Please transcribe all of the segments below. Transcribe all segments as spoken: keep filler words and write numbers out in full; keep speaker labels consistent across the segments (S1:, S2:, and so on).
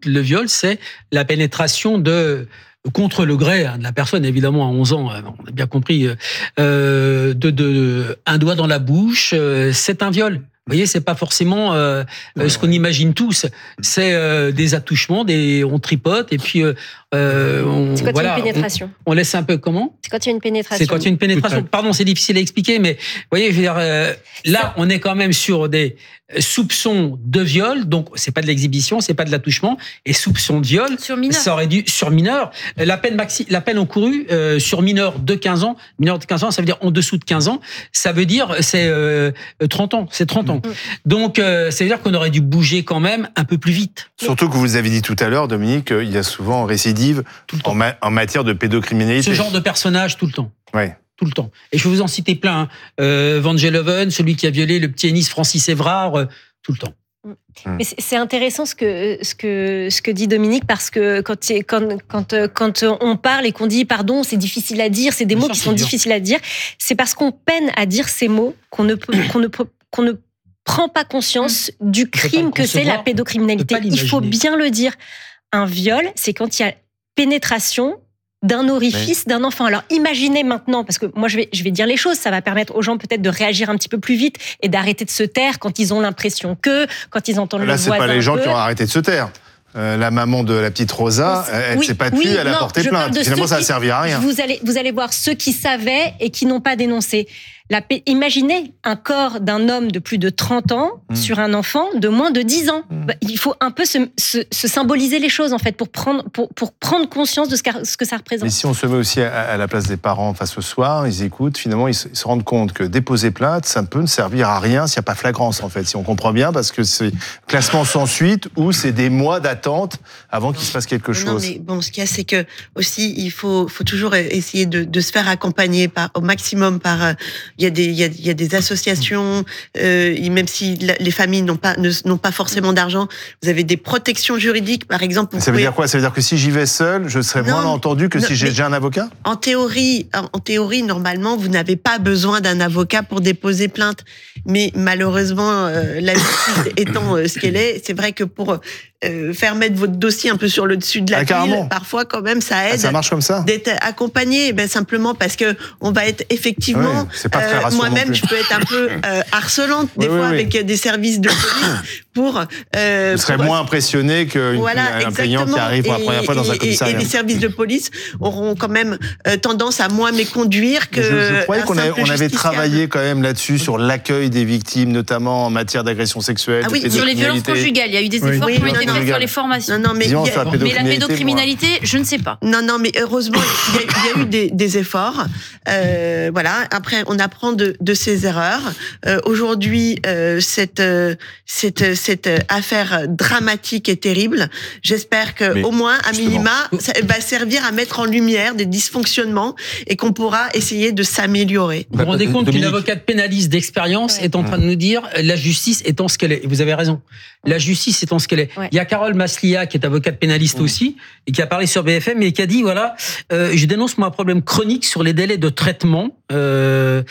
S1: le viol, c'est la pénétration de contre le gré hein, de la personne, évidemment, à onze ans, on a bien compris, euh, de, de un doigt dans la bouche, euh, c'est un viol. Vous voyez, c'est pas forcément euh, ouais, ce qu'on ouais. imagine tous. C'est euh, des attouchements, des on tripote et puis euh, on
S2: c'est quand
S1: voilà,
S2: il y a une pénétration.
S1: On, on laisse un peu comment ?
S2: C'est quand il y a une pénétration.
S1: C'est quand il y a une pénétration. Pardon, c'est difficile à expliquer, mais vous voyez, je veux dire, euh, là, ça. on est quand même sur des soupçons de viol, donc c'est pas de l'exhibition, c'est pas de l'attouchement, et soupçons de viol.
S2: Sur mineur.
S1: Ça aurait dû sur mineur. La peine maxi, la peine encourue euh, sur mineur de quinze ans, mineur de quinze ans, ça veut dire en dessous de quinze ans. Ça veut dire c'est euh, trente ans, c'est trente ans. Mmh. Donc, euh, ça veut dire qu'on aurait dû bouger quand même un peu plus vite.
S3: Surtout que vous avez dit tout à l'heure, Dominique, qu'il y a souvent récidive en, ma- en matière de pédocriminalité.
S1: Ce genre de personnage tout le temps.
S3: Ouais.
S1: Tout le temps. Et je vais vous en citer plein. Hein. Euh, Van Geloven, celui qui a violé le petit Ennis Francis Évrard, euh, tout le temps.
S2: Mais c'est intéressant ce que, ce, que, ce que dit Dominique, parce que quand, quand, quand, quand on parle et qu'on dit pardon, c'est difficile à dire, c'est des mots qui sont difficiles à dire, c'est parce qu'on peine à dire ces mots qu'on ne, qu'on ne, qu'on ne prend pas conscience du crime que c'est la pédocriminalité. Il faut bien le dire. Un viol, c'est quand il y a pénétration d'un orifice d'un enfant. Alors imaginez maintenant, parce que moi je vais, je vais dire les choses, ça va permettre aux gens peut-être de réagir un petit peu plus vite et d'arrêter de se taire quand ils ont l'impression que, quand ils entendent
S3: Là,
S2: le voisin.
S3: Là, c'est pas les gens
S2: que...
S3: qui ont arrêté de se taire. Euh, la maman de la petite Rosa, elle ne oui, s'est pas tue,
S2: oui,
S3: elle a
S2: non,
S3: porté plainte. Finalement, ça n'a servi à rien.
S2: Vous allez, vous allez voir ceux qui savaient et qui n'ont pas dénoncé. La, imaginez un corps d'un homme de plus de trente ans mmh. sur un enfant de moins de dix ans. Mmh. Il faut un peu se, se, se symboliser les choses, en fait, pour prendre, pour, pour prendre conscience de ce que, ce que ça représente.
S3: Mais si on se met aussi à, à la place des parents face au soir, ils écoutent, finalement, ils se, ils se rendent compte que déposer plainte, ça peut ne servir à rien s'il n'y a pas flagrance, en fait, si on comprend bien, parce que c'est classement sans suite ou c'est des mois d'attente avant qu'il se passe quelque chose.
S4: Non, mais bon, ce qu'il y a, c'est que aussi, il faut, faut toujours essayer de, de se faire accompagner par, au maximum par... Il y a des, il y a, il y a des associations, euh, même si la, les familles n'ont pas, ne, n'ont pas forcément d'argent, vous avez des protections juridiques, par exemple.
S3: Ça veut
S4: pouvez...
S3: dire quoi ? Ça veut dire que si j'y vais seul, je serai non, moins entendu que non, si j'ai déjà un avocat ?
S4: En théorie, en théorie, normalement, vous n'avez pas besoin d'un avocat pour déposer plainte. Mais malheureusement, euh, la justice étant euh, ce qu'elle est, c'est vrai que pour euh, faire mettre votre dossier un peu sur le dessus de la
S3: ah,
S4: pile, parfois quand même ça aide.
S3: Ah, ça marche comme ça.
S4: D'être accompagné, ben simplement parce que on va être effectivement.
S3: Ouais, c'est pas très rassurant.
S4: Euh, moi-même, je peux être un peu euh, harcelante des oui, fois oui, oui. avec des services de police pour.
S3: Euh, Vous serez
S4: pour,
S3: moins impressionné qu'un
S4: voilà,
S3: plaignant qui arrive pour la première fois dans un commissariat.
S4: Et, et les services de police auront quand même euh, tendance à moins méconduire que.
S3: Je, je croyais qu'on avait, on avait travaillé quand même là-dessus sur l'accueil des victimes, notamment en matière d'agression sexuelle.
S5: Ah oui, sur les violences conjugales, il y a eu des efforts oui, qui ont été faits sur les formations.
S4: Non, non, mais,
S3: Disons,
S4: y a,
S3: la
S5: mais la pédocriminalité, moi. je ne sais pas.
S4: Non, non, mais heureusement, il y, y a eu des, des efforts. Euh, voilà. Après, on apprend de, de ses erreurs. Euh, aujourd'hui, euh, cette, euh, cette, cette affaire dramatique et terrible, j'espère que mais, au moins, à minima, ça va servir à mettre en lumière des dysfonctionnements et qu'on pourra essayer de s'améliorer.
S1: Vous vous rendez compte qu'une avocate pénaliste d'expérience ouais. est en train de nous dire la justice étant ce qu'elle est. Et vous avez raison. La justice étant ce qu'elle est. Ouais. Il y a Carole Maslia, qui est avocate pénaliste mmh. aussi, et qui a parlé sur B F M, et qui a dit, voilà, euh, je dénonce moi un problème chronique sur les délais de traitement. Euh,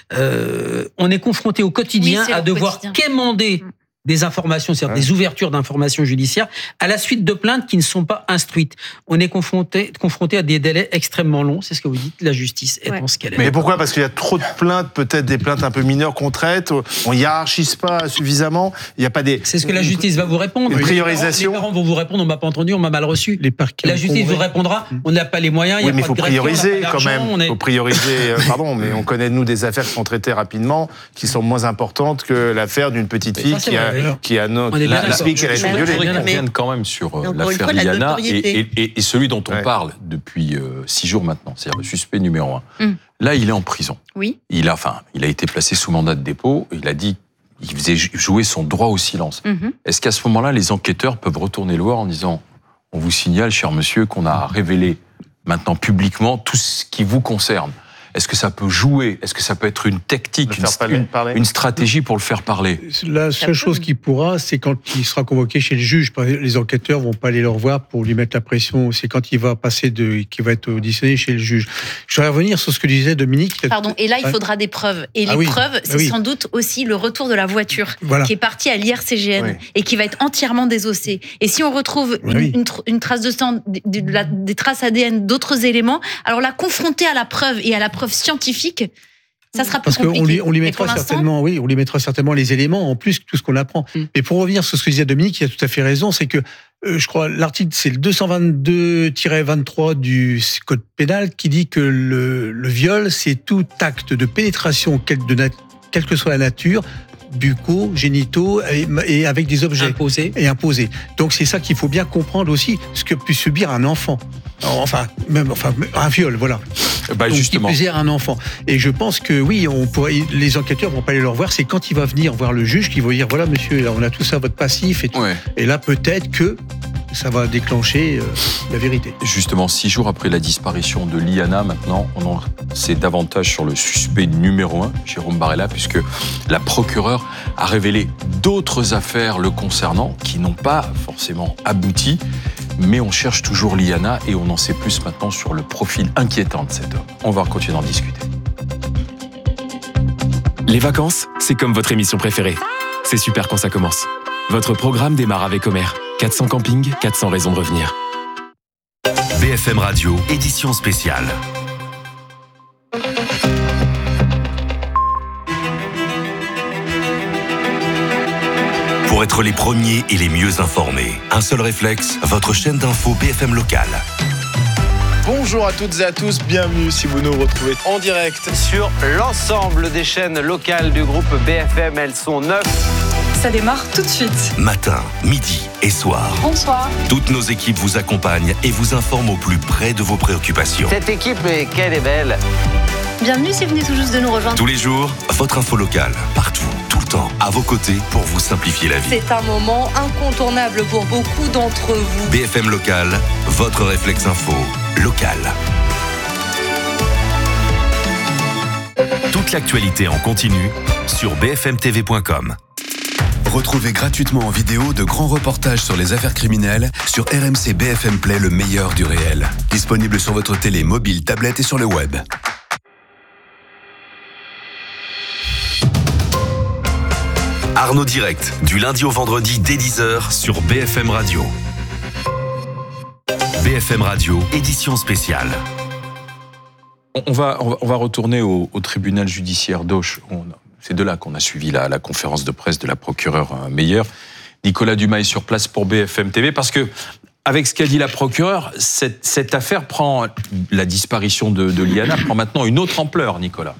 S1: euh, on est confronté au quotidien oui, à devoir quotidien. quémander mmh. des informations, c'est-à-dire ouais. des ouvertures d'informations judiciaires, à la suite de plaintes qui ne sont pas instruites. On est confronté, confronté à des délais extrêmement longs, c'est ce que vous dites, la justice étant ouais. ce qu'elle est.
S3: Mais pourquoi ? Parce qu'il y a trop de plaintes, peut-être des plaintes un peu mineures qu'on traite, on hiérarchise pas suffisamment, il n'y a pas des...
S1: C'est ce que la justice va vous répondre.
S3: Une priorisation.
S1: Les parents vont vous répondre, on m'a pas entendu, on m'a mal reçu. Les la justice vous répondra, on n'a pas les moyens, il
S3: oui,
S1: y a
S3: mais
S1: pas
S3: faut
S1: de
S3: prioriser
S1: greffier,
S3: quand même. Il est... faut prioriser, euh, pardon, mais on connaît, nous, des affaires qui sont traitées rapidement, qui sont moins importantes que l'affaire d'une petite fille qui a, qui a notre...
S6: Là, là,
S3: explique qu'elle a été violée.
S6: Je voudrais qu'on revienne quand même sur euh, l'affaire Liana et, et, et, et celui dont on ouais. parle depuis euh, six jours maintenant, c'est-à-dire le suspect numéro un. Mm. Là, il est en prison.
S5: Oui.
S6: Il a, enfin, il a été placé sous mandat de dépôt. Il a dit qu'il faisait jouer son droit au silence. Mm-hmm. Est-ce qu'à ce moment-là, les enquêteurs peuvent retourner le voir en disant « On vous signale, cher monsieur, qu'on a révélé maintenant publiquement tout ce qui vous concerne ». Est-ce que ça peut jouer? Est-ce que ça peut être une technique, une, une, une stratégie pour le faire parler?
S7: La seule chose qu'il pourra, c'est quand il sera convoqué chez le juge. Les enquêteurs vont pas aller le revoir pour lui mettre la pression. C'est quand il va passer de, qu'il va être auditionné chez le juge. Je voudrais revenir sur ce que disait Dominique.
S5: Pardon. Et là, il faudra des preuves. Et ah les oui, preuves, c'est oui. sans doute aussi le retour de la voiture voilà. qui est partie à l'I R C G N oui. et qui va être entièrement désossée. Et si on retrouve une, oui. une, une trace de sang, de, de la, des traces A D N, d'autres éléments, alors la confronter à la preuve et à la preuve scientifique, ça sera plus
S7: Parce
S5: compliqué.
S7: Parce qu'on lui, on lui mettra certainement, oui, on lui mettra certainement les éléments en plus que tout ce qu'on apprend. Mm. Mais pour revenir sur ce que disait Dominique, il a tout à fait raison, c'est que euh, je crois l'article c'est le deux cent vingt-deux tiret vingt-trois du code pénal qui dit que le, le viol c'est tout acte de pénétration quelle, de nat- quelle que soit la nature, buccaux, génitaux et, et avec des objets
S1: imposés
S7: et imposés. Donc c'est ça qu'il faut bien comprendre aussi, ce que peut subir un enfant. Enfin, même, enfin, un viol, voilà.
S6: Bah,
S7: Donc,
S6: justement.
S7: Il un enfant. Et je pense que oui, on pourrait, les enquêteurs vont pas aller le revoir. C'est quand il va venir voir le juge qu'il va dire voilà, monsieur, là, on a tout ça, votre passif et tout. Ouais. Et là, peut-être que ça va déclencher euh, la vérité.
S6: Justement, six jours après la disparition de Liana, maintenant, on en sait davantage sur le suspect numéro un, Jérôme Barella, puisque la procureure a révélé d'autres affaires le concernant qui n'ont pas forcément abouti. Mais on cherche toujours Liana et on en sait plus maintenant sur le profil inquiétant de cet homme. On va continuer d'en discuter.
S8: Les vacances, c'est comme votre émission préférée. C'est super quand ça commence. Votre programme démarre avec Homer. quatre cents campings, quatre cents raisons de revenir.
S9: B F M Radio, édition spéciale. Pour être les premiers et les mieux informés, un seul réflexe, votre chaîne d'info B F M locale.
S10: Bonjour à toutes et à tous, bienvenue si vous nous retrouvez en direct
S11: sur l'ensemble des chaînes locales du groupe B F M. Elles sont neuf.
S12: Ça démarre tout de suite.
S9: Matin, midi et soir.
S12: Bonsoir.
S9: Toutes nos équipes vous accompagnent et vous informent au plus près de vos préoccupations.
S11: Cette équipe, qu'elle est belle.
S5: Bienvenue si vous venez tout juste de nous rejoindre.
S9: Tous les jours, votre info locale, partout, tout le temps, à vos côtés pour vous simplifier la vie.
S12: C'est un moment incontournable pour beaucoup d'entre vous.
S9: B F M Local, votre réflexe info local. Toute l'actualité en continu sur b f m t v point com.
S13: Retrouvez gratuitement en vidéo de grands reportages sur les affaires criminelles sur R M C B F M Play, le meilleur du réel. Disponible sur votre télé, mobile, tablette et sur le web.
S9: Arnaud Direct, du lundi au vendredi dès dix heures sur B F M Radio. B F M Radio, édition spéciale.
S6: On va, on va retourner au, au tribunal judiciaire d'Auch. On, c'est de là qu'on a suivi la, la conférence de presse de la procureure Meyer. Nicolas Dumas est sur place pour B F M T V parce que, avec ce qu'a dit la procureure, cette, cette affaire prend, la disparition de, de Liana prend maintenant une autre ampleur, Nicolas.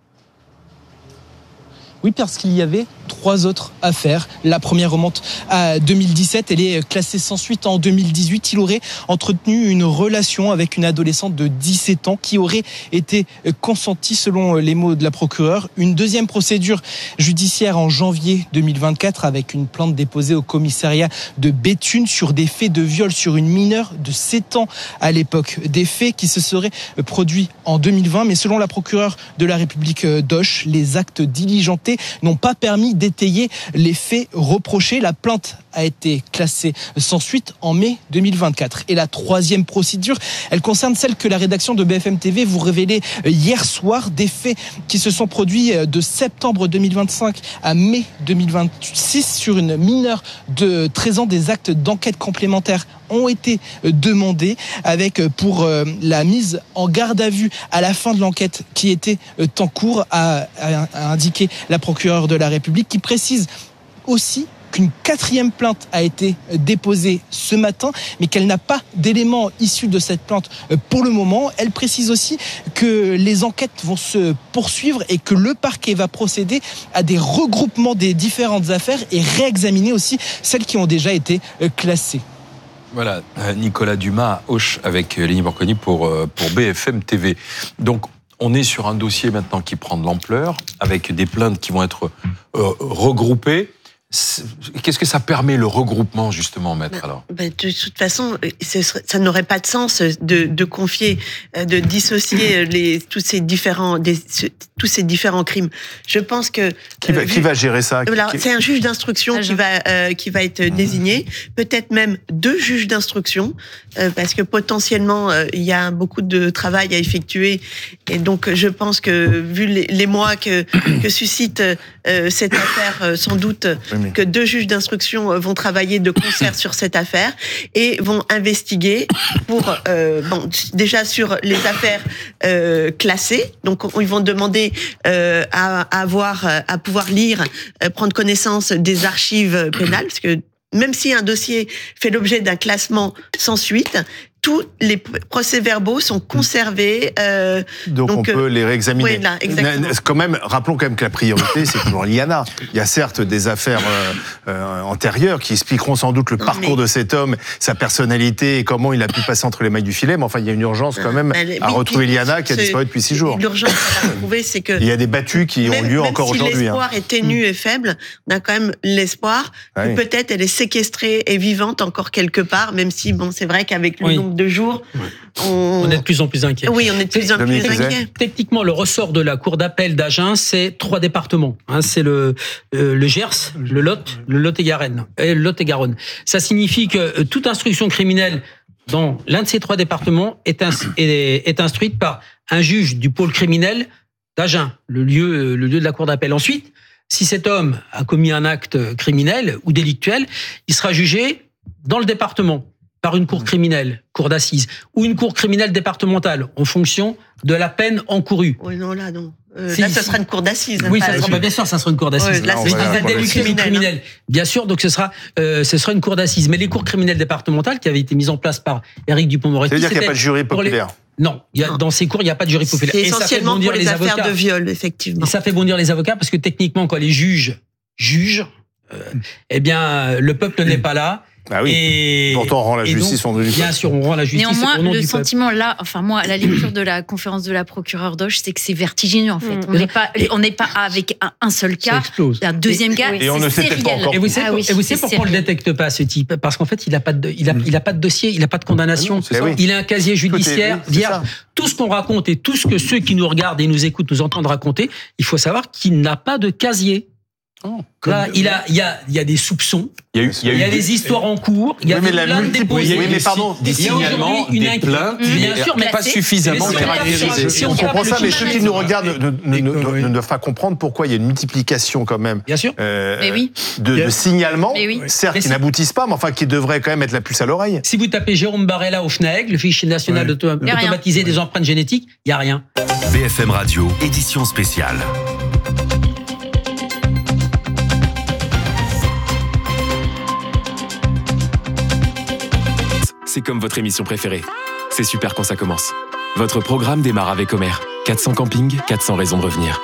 S14: Oui, parce qu'il y avait trois autres affaires. La première remonte à deux mille dix-sept. Elle est classée sans suite en deux mille dix-huit. Il aurait entretenu une relation avec une adolescente de dix-sept ans qui aurait été consentie selon les mots de la procureure. Une deuxième procédure judiciaire en janvier deux mille vingt-quatre avec une plainte déposée au commissariat de Béthune sur des faits de viol sur une mineure de sept ans à l'époque. Des faits qui se seraient produits en deux mille vingt. Mais selon la procureure de la République d'Auch, les actes diligentés n'ont pas permis d'étayer les faits reprochés. La plainte a été classée sans suite en mai deux mille vingt-quatre. Et la troisième procédure, elle concerne celle que la rédaction de B F M T V vous révélait hier soir, des faits qui se sont produits de septembre deux mille vingt-cinq à mai deux mille vingt-six sur une mineure de treize ans. Des actes d'enquête complémentaires ont été demandés avec pour la mise en garde à vue à la fin de l'enquête qui était en cours, a, a indiqué la procureure de la République, qui précise aussi qu'une quatrième plainte a été déposée ce matin, mais qu'elle n'a pas d'éléments issus de cette plainte pour le moment. Elle précise aussi que les enquêtes vont se poursuivre et que le parquet va procéder à des regroupements des différentes affaires et réexaminer aussi celles qui ont déjà été classées.
S6: Voilà, Nicolas Dumas, Auch avec Lénie Borconi pour, pour B F M T V. Donc, on est sur un dossier maintenant qui prend de l'ampleur, avec des plaintes qui vont être euh, regroupées. Qu'est-ce que ça permet, le regroupement, justement, maître, alors?
S4: Ben, de toute façon, ça n'aurait pas de sens de, de confier, de dissocier les, tous ces différents, des, tous ces différents crimes. Je pense que...
S3: Qui va, euh, qui va gérer ça?
S4: Alors, c'est un juge d'instruction qui va, euh, qui va être désigné. Peut-être même deux juges d'instruction, euh, parce que potentiellement, euh, il y a beaucoup de travail à effectuer. Et donc, je pense que, vu les, les mois que, que suscite euh, cette affaire, euh, sans doute... que deux juges d'instruction vont travailler de concert sur cette affaire et vont investiguer pour euh, bon, déjà sur les affaires euh, classées. Donc ils vont demander euh, à, à avoir à pouvoir lire, euh, prendre connaissance des archives pénales, parce que même si un dossier fait l'objet d'un classement sans suite, tous les procès-verbaux sont conservés. Euh,
S3: donc, donc on peut les réexaminer.
S4: Oui, là, exactement.
S3: Quand même, rappelons quand même que la priorité, c'est toujours l'I A N A. Il y a certes des affaires euh, euh, antérieures qui expliqueront sans doute le non, parcours mais... de cet homme, sa personnalité et comment il a pu passer entre les mailles du filet. Mais enfin, il y a une urgence quand même mais, à oui, retrouver l'I A N A qui a disparu depuis six jours.
S4: L'urgence à retrouver, c'est que...
S3: Il y a des battues qui même, ont lieu
S4: même
S3: encore
S4: si
S3: aujourd'hui.
S4: L'espoir hein. est ténu et faible, on a quand même l'espoir ah, que oui. peut-être elle est séquestrée et vivante encore quelque part, même si, bon, c'est vrai qu'avec le oui. nombre de jours,
S1: on... on est de plus en plus inquiet.
S4: Oui, on est de plus en plus inquiet.
S1: Techniquement, le ressort de la cour d'appel d'Agen, c'est trois départements. Hein, c'est le, euh, le Gers, le Lot, le Lot-et-Garonne. Et le Lot-et-Garonne. Ça signifie que euh, toute instruction criminelle dans l'un de ces trois départements est, ins- est, est instruite par un juge du pôle criminel d'Agen, le lieu, le lieu de la cour d'appel. Ensuite, si cet homme a commis un acte criminel ou délictuel, il sera jugé dans le département par une cour criminelle, cour d'assises, ou une cour criminelle départementale, en fonction de la peine encourue.
S4: Oui, non, là, non. Euh, là, ça sera une cour d'assises.
S1: Oui, ça sera, bah, bien sûr, ça sera une cour d'assises.
S4: Ouais, là, c'est un délit criminel. criminel.
S1: Bien sûr, donc ce sera, euh, ce sera une cour d'assises. Mais les cours criminelles départementales, qui avaient été mises en place par Éric Dupond-Moretti...
S3: Ça veut dire qu'il n'y a pas de jury populaire?
S1: Les... Non, il y a, non, dans ces cours, il n'y a pas de jury populaire.
S4: C'est essentiellement pour les, les affaires avocats. de viol, effectivement.
S1: Et ça fait bondir les avocats, parce que techniquement, quand les juges jugent, euh, eh bien, le peuple n'est pas là.
S3: Ah oui. Et pourtant, on rend la justice
S1: donc,
S3: au nom du
S1: Bien sûr, on rend la justice
S5: Néanmoins,
S1: au nom
S5: le
S1: du
S5: sentiment là, enfin moi, à la lecture de la conférence de la procureure Doche, c'est que c'est vertigineux en fait. Mmh. On n'est pas, on n'est pas avec un, un seul cas, un deuxième cas.
S3: Et, et on ne sait pas encore.
S1: Et vous savez, ah oui, et vous savez pourquoi on ne le détecte pas ce type? Parce qu'en fait, il n'a pas de, il a, il a pas de dossier, il n'a pas de condamnation. Ah non, il a un casier judiciaire vierge. Tout ce qu'on raconte et tout ce que ceux qui nous regardent et nous écoutent nous entendent raconter, il faut savoir qu'il n'a pas de casier. Oh, là, il a, il y a, il y a des soupçons. Il y a, eu, il y a, il y a eu des, des histoires en cours. Il y a
S3: oui, des plaintes déposées. Oui, mais pardon,
S6: des signalements, des plaintes,
S1: bien sûr, mais
S6: pas suffisamment caractérisées.
S3: Si on comprend ça, mais ceux qui nous regardent ne, ne, ne, ne doivent pas comprendre pourquoi il y a une multiplication quand même.
S1: Bien sûr.
S3: Euh,
S5: mais oui.
S3: De, de signalements, oui. certes, mais qui n'aboutissent pas, mais enfin qui devraient quand même être la puce à l'oreille.
S1: Si vous tapez Jérôme Barella au FNAEG, le fichier national ouais. automatisé des empreintes génétiques, il y a rien.
S9: B F M Radio, édition spéciale.
S8: C'est comme votre émission préférée. C'est super quand ça commence. Votre programme démarre avec Omer. quatre cents campings, quatre cents raisons de revenir.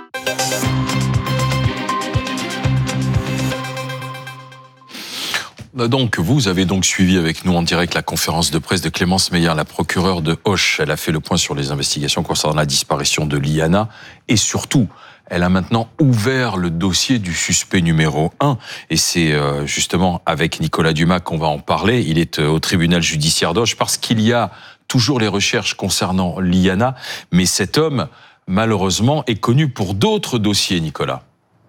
S6: Donc, vous avez donc suivi avec nous en direct la conférence de presse de Clémence Meyer, la procureure de Auch. Elle a fait le point sur les investigations concernant la disparition de l'I A N A et surtout, elle a maintenant ouvert le dossier du suspect numéro un. Et c'est justement avec Nicolas Dumas qu'on va en parler. Il est au tribunal judiciaire d'Auch parce qu'il y a toujours les recherches concernant l'I A N A. Mais cet homme, malheureusement, est connu pour d'autres dossiers, Nicolas.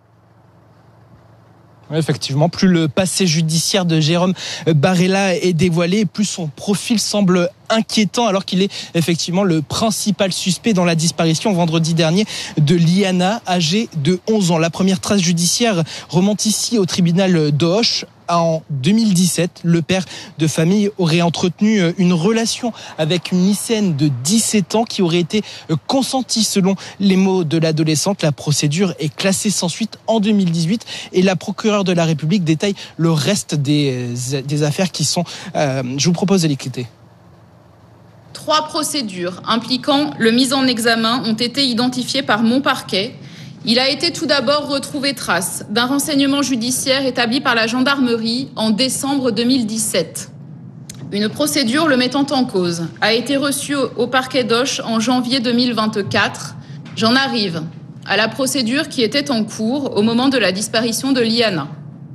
S14: Effectivement, plus le passé judiciaire de Jérôme Barella est dévoilé, plus son profil semble inquiétant, alors qu'il est effectivement le principal suspect dans la disparition vendredi dernier de l'I A N A, âgée de onze ans. La première trace judiciaire remonte ici au tribunal d'Auch. En deux mille dix-sept, le père de famille aurait entretenu une relation avec une lycéenne de dix-sept ans qui aurait été consentie selon les mots de l'adolescente. La procédure est classée sans suite en deux mille dix-huit et la procureure de la République détaille le reste des, des affaires qui sont... Euh, je vous propose de l'écouter.
S15: Trois procédures impliquant le mis en examen ont été identifiées par mon parquet. Il a été tout d'abord retrouvé trace d'un renseignement judiciaire établi par la gendarmerie en décembre deux mille dix-sept. Une procédure le mettant en cause a été reçue au parquet d'Auch en janvier deux mille vingt-quatre. J'en arrive à la procédure qui était en cours au moment de la disparition de l'I A N A.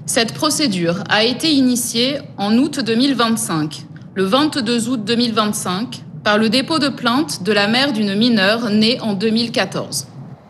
S15: Cette procédure a été initiée en août deux mille vingt-cinq, le vingt-deux août deux mille vingt-cinq, par le dépôt de plainte de la mère d'une mineure née en deux mille quatorze.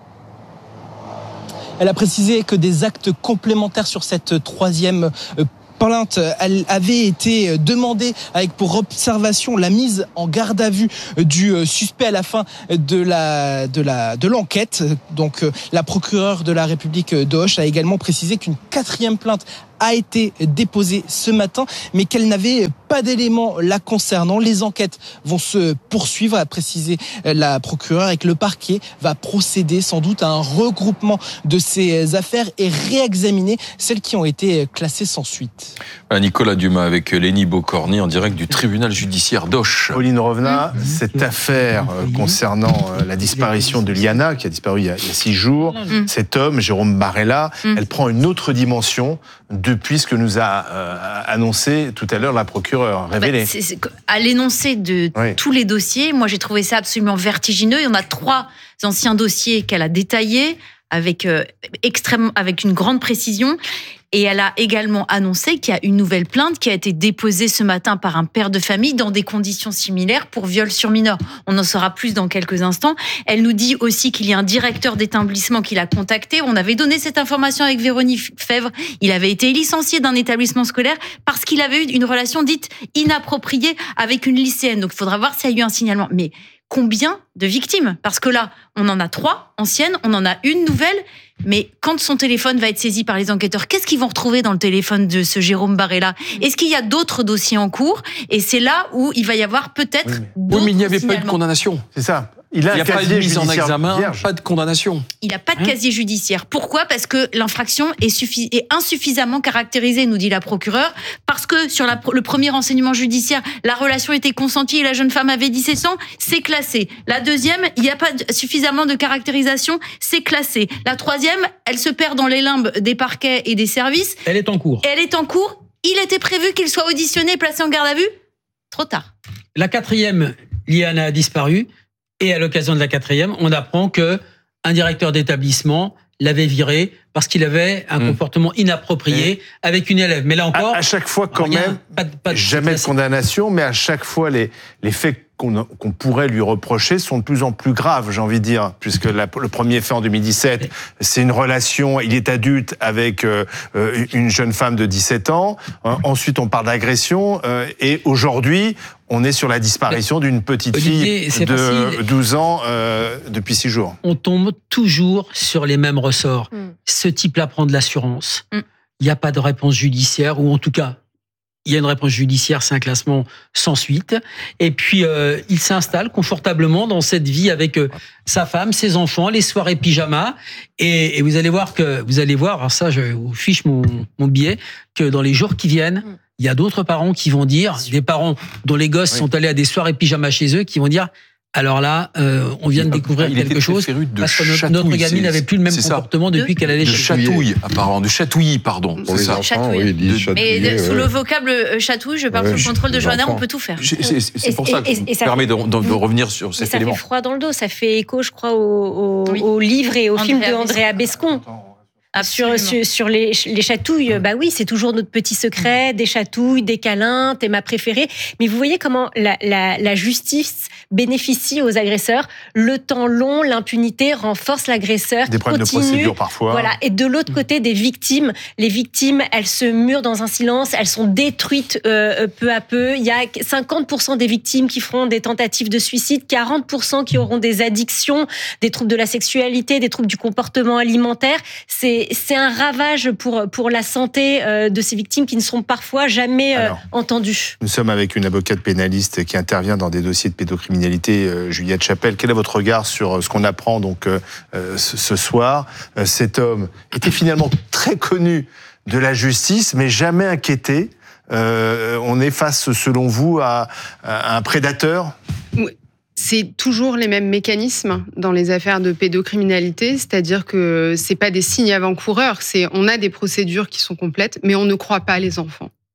S14: Elle a précisé que des actes complémentaires sur cette troisième plainte, elle avait été demandée avec pour observation la mise en garde à vue du suspect à la fin de la de la de l'enquête. Donc la procureure de la République de Auch a également précisé qu'une quatrième plainte a été déposée ce matin, mais qu'elle n'avait pas d'éléments la concernant. Les enquêtes vont se poursuivre, a précisé la procureure, et que le parquet va procéder sans doute à un regroupement de ces affaires et réexaminer celles qui ont été classées sans suite.
S6: Voilà, Nicolas Dumas avec Lénie Bocorny en direct du tribunal judiciaire d'Auch.
S3: Pauline Revenat, mmh. cette affaire mmh. concernant la disparition de Liana, qui a disparu il y a, il y a six jours, mmh. cet homme, Jérôme Barella, mmh. elle prend une autre dimension depuis ce que nous a euh, annoncé tout à l'heure la procureure, révélé.
S5: Bah, c'est, c'est, à l'énoncé de oui. tous les dossiers, moi j'ai trouvé ça absolument vertigineux. Il y en a trois anciens dossiers qu'elle a détaillés avec, euh, extrême, avec une grande précision. Et elle a également annoncé qu'il y a une nouvelle plainte qui a été déposée ce matin par un père de famille dans des conditions similaires pour viol sur mineur. On en saura plus dans quelques instants. Elle nous dit aussi qu'il y a un directeur d'établissement qui l'a contacté. On avait donné cette information avec Véronique Fèvre. Il avait été licencié d'un établissement scolaire parce qu'il avait eu une relation dite inappropriée avec une lycéenne. Donc il faudra voir s'il y a eu un signalement. Mais combien de victimes? Parce que là, on en a trois anciennes, on en a une nouvelle. Mais quand son téléphone va être saisi par les enquêteurs, qu'est-ce qu'ils vont retrouver dans le téléphone de ce Jérôme Barella? Est-ce qu'il y a d'autres dossiers en cours? Et c'est là où il va y avoir peut-être oui, mais... d'autres
S6: Oui, mais il n'y avait pas eu de condamnation.
S3: C'est ça.
S6: Il n'y a, a pas de mise en examen, vierge. Pas de condamnation.
S5: Il n'a pas de casier judiciaire. Pourquoi? Parce que l'infraction est, suffi- est insuffisamment caractérisée, nous dit la procureure. Parce que sur la, le premier renseignement judiciaire, la relation était consentie et la jeune femme avait dix-sept ans, c'est classé. La deuxième, il n'y a pas de, suffisamment de caractérisation, c'est classé. La troisième, elle se perd dans les limbes des parquets et des services.
S1: Elle est en cours.
S5: Elle est en cours. Il était prévu qu'il soit auditionné et placé en garde à vue. Trop tard.
S1: La quatrième, Liana a disparu. Et à l'occasion de la quatrième, on apprend que un directeur d'établissement l'avait viré parce qu'il avait un mmh. comportement inapproprié mmh. avec une élève. Mais là encore,
S3: à, à chaque fois quand rien, même, pas de, pas de jamais de condamnation, mais à chaque fois les les faits qu'on, qu'on pourrait lui reprocher sont de plus en plus graves, j'ai envie de dire, puisque la, le premier fait en deux mille dix-sept, oui. c'est une relation, il est adulte avec euh, une jeune femme de dix-sept ans. Euh, ensuite, on parle d'agression, euh, et aujourd'hui, on est sur la disparition d'une petite Olivier, fille de facile. douze ans euh, depuis six jours.
S1: On tombe toujours sur les mêmes ressorts. Mm. Ce type-là prend de l'assurance. Il mm. n'y a pas de réponse judiciaire, ou en tout cas, il y a une réponse judiciaire, c'est un classement sans suite. Et puis, euh, il s'installe confortablement dans cette vie avec euh, sa femme, ses enfants, les soirées pyjama. Et, et vous allez voir que, vous allez voir, alors ça, je vous fiche mon, mon billet, que dans les jours qui viennent, mm. il y a d'autres parents qui vont dire, des parents dont les gosses oui. sont allés à des soirées pyjama chez eux, qui vont dire, alors là, euh, on vient de découvrir
S6: il
S1: quelque chose,
S6: de
S1: parce que notre, notre gamine n'avait plus le même comportement ça. depuis de, qu'elle allait
S6: de
S1: chez
S6: chatouille, apparemment, de chatouillis, pardon.
S5: C'est ça. Chatouille. Oui, dit chatouiller, mais de, sous ouais. le vocable chatouille, je parle ouais, sous le contrôle de Johanna, on peut tout faire.
S6: C'est, c'est, c'est pour et, ça que et, je et, me ça permets de, de, de revenir sur cet
S2: ça
S6: élément.
S2: Ça fait froid dans le dos, ça fait écho, je crois, au, au, oui. au livre et au Andrea film de Andrea Bescon. Sur, sur, sur les, les chatouilles, bah oui, c'est toujours notre petit secret, des chatouilles, des câlins, t'es ma préférée. Mais vous voyez comment la, la, la justice bénéficie aux agresseurs. Le temps long, l'impunité renforce l'agresseur.
S3: Des problèmes
S2: continue,
S3: de procédure parfois.
S2: Voilà. Et de l'autre côté, des victimes. Les victimes, elles se murent dans un silence, elles sont détruites euh, peu à peu. Il y a cinquante pour cent des victimes qui feront des tentatives de suicide, quarante pour cent qui auront des addictions, des troubles de la sexualité, des troubles du comportement alimentaire. C'est C'est un ravage pour, pour la santé de ces victimes qui ne seront parfois jamais Alors, entendues.
S3: Nous sommes avec une avocate pénaliste qui intervient dans des dossiers de pédocriminalité, Juliette Chapelle. Quel est votre regard sur ce qu'on apprend donc ce soir? Cet homme était finalement très connu de la justice, mais jamais inquiété. Euh, on est face, selon vous, à, à un prédateur?
S16: Oui. C'est toujours les mêmes mécanismes dans les affaires de pédocriminalité, c'est-à-dire que c'est pas des signes avant-coureurs, c'est on a des procédures qui sont complètes, mais on ne croit pas les enfants.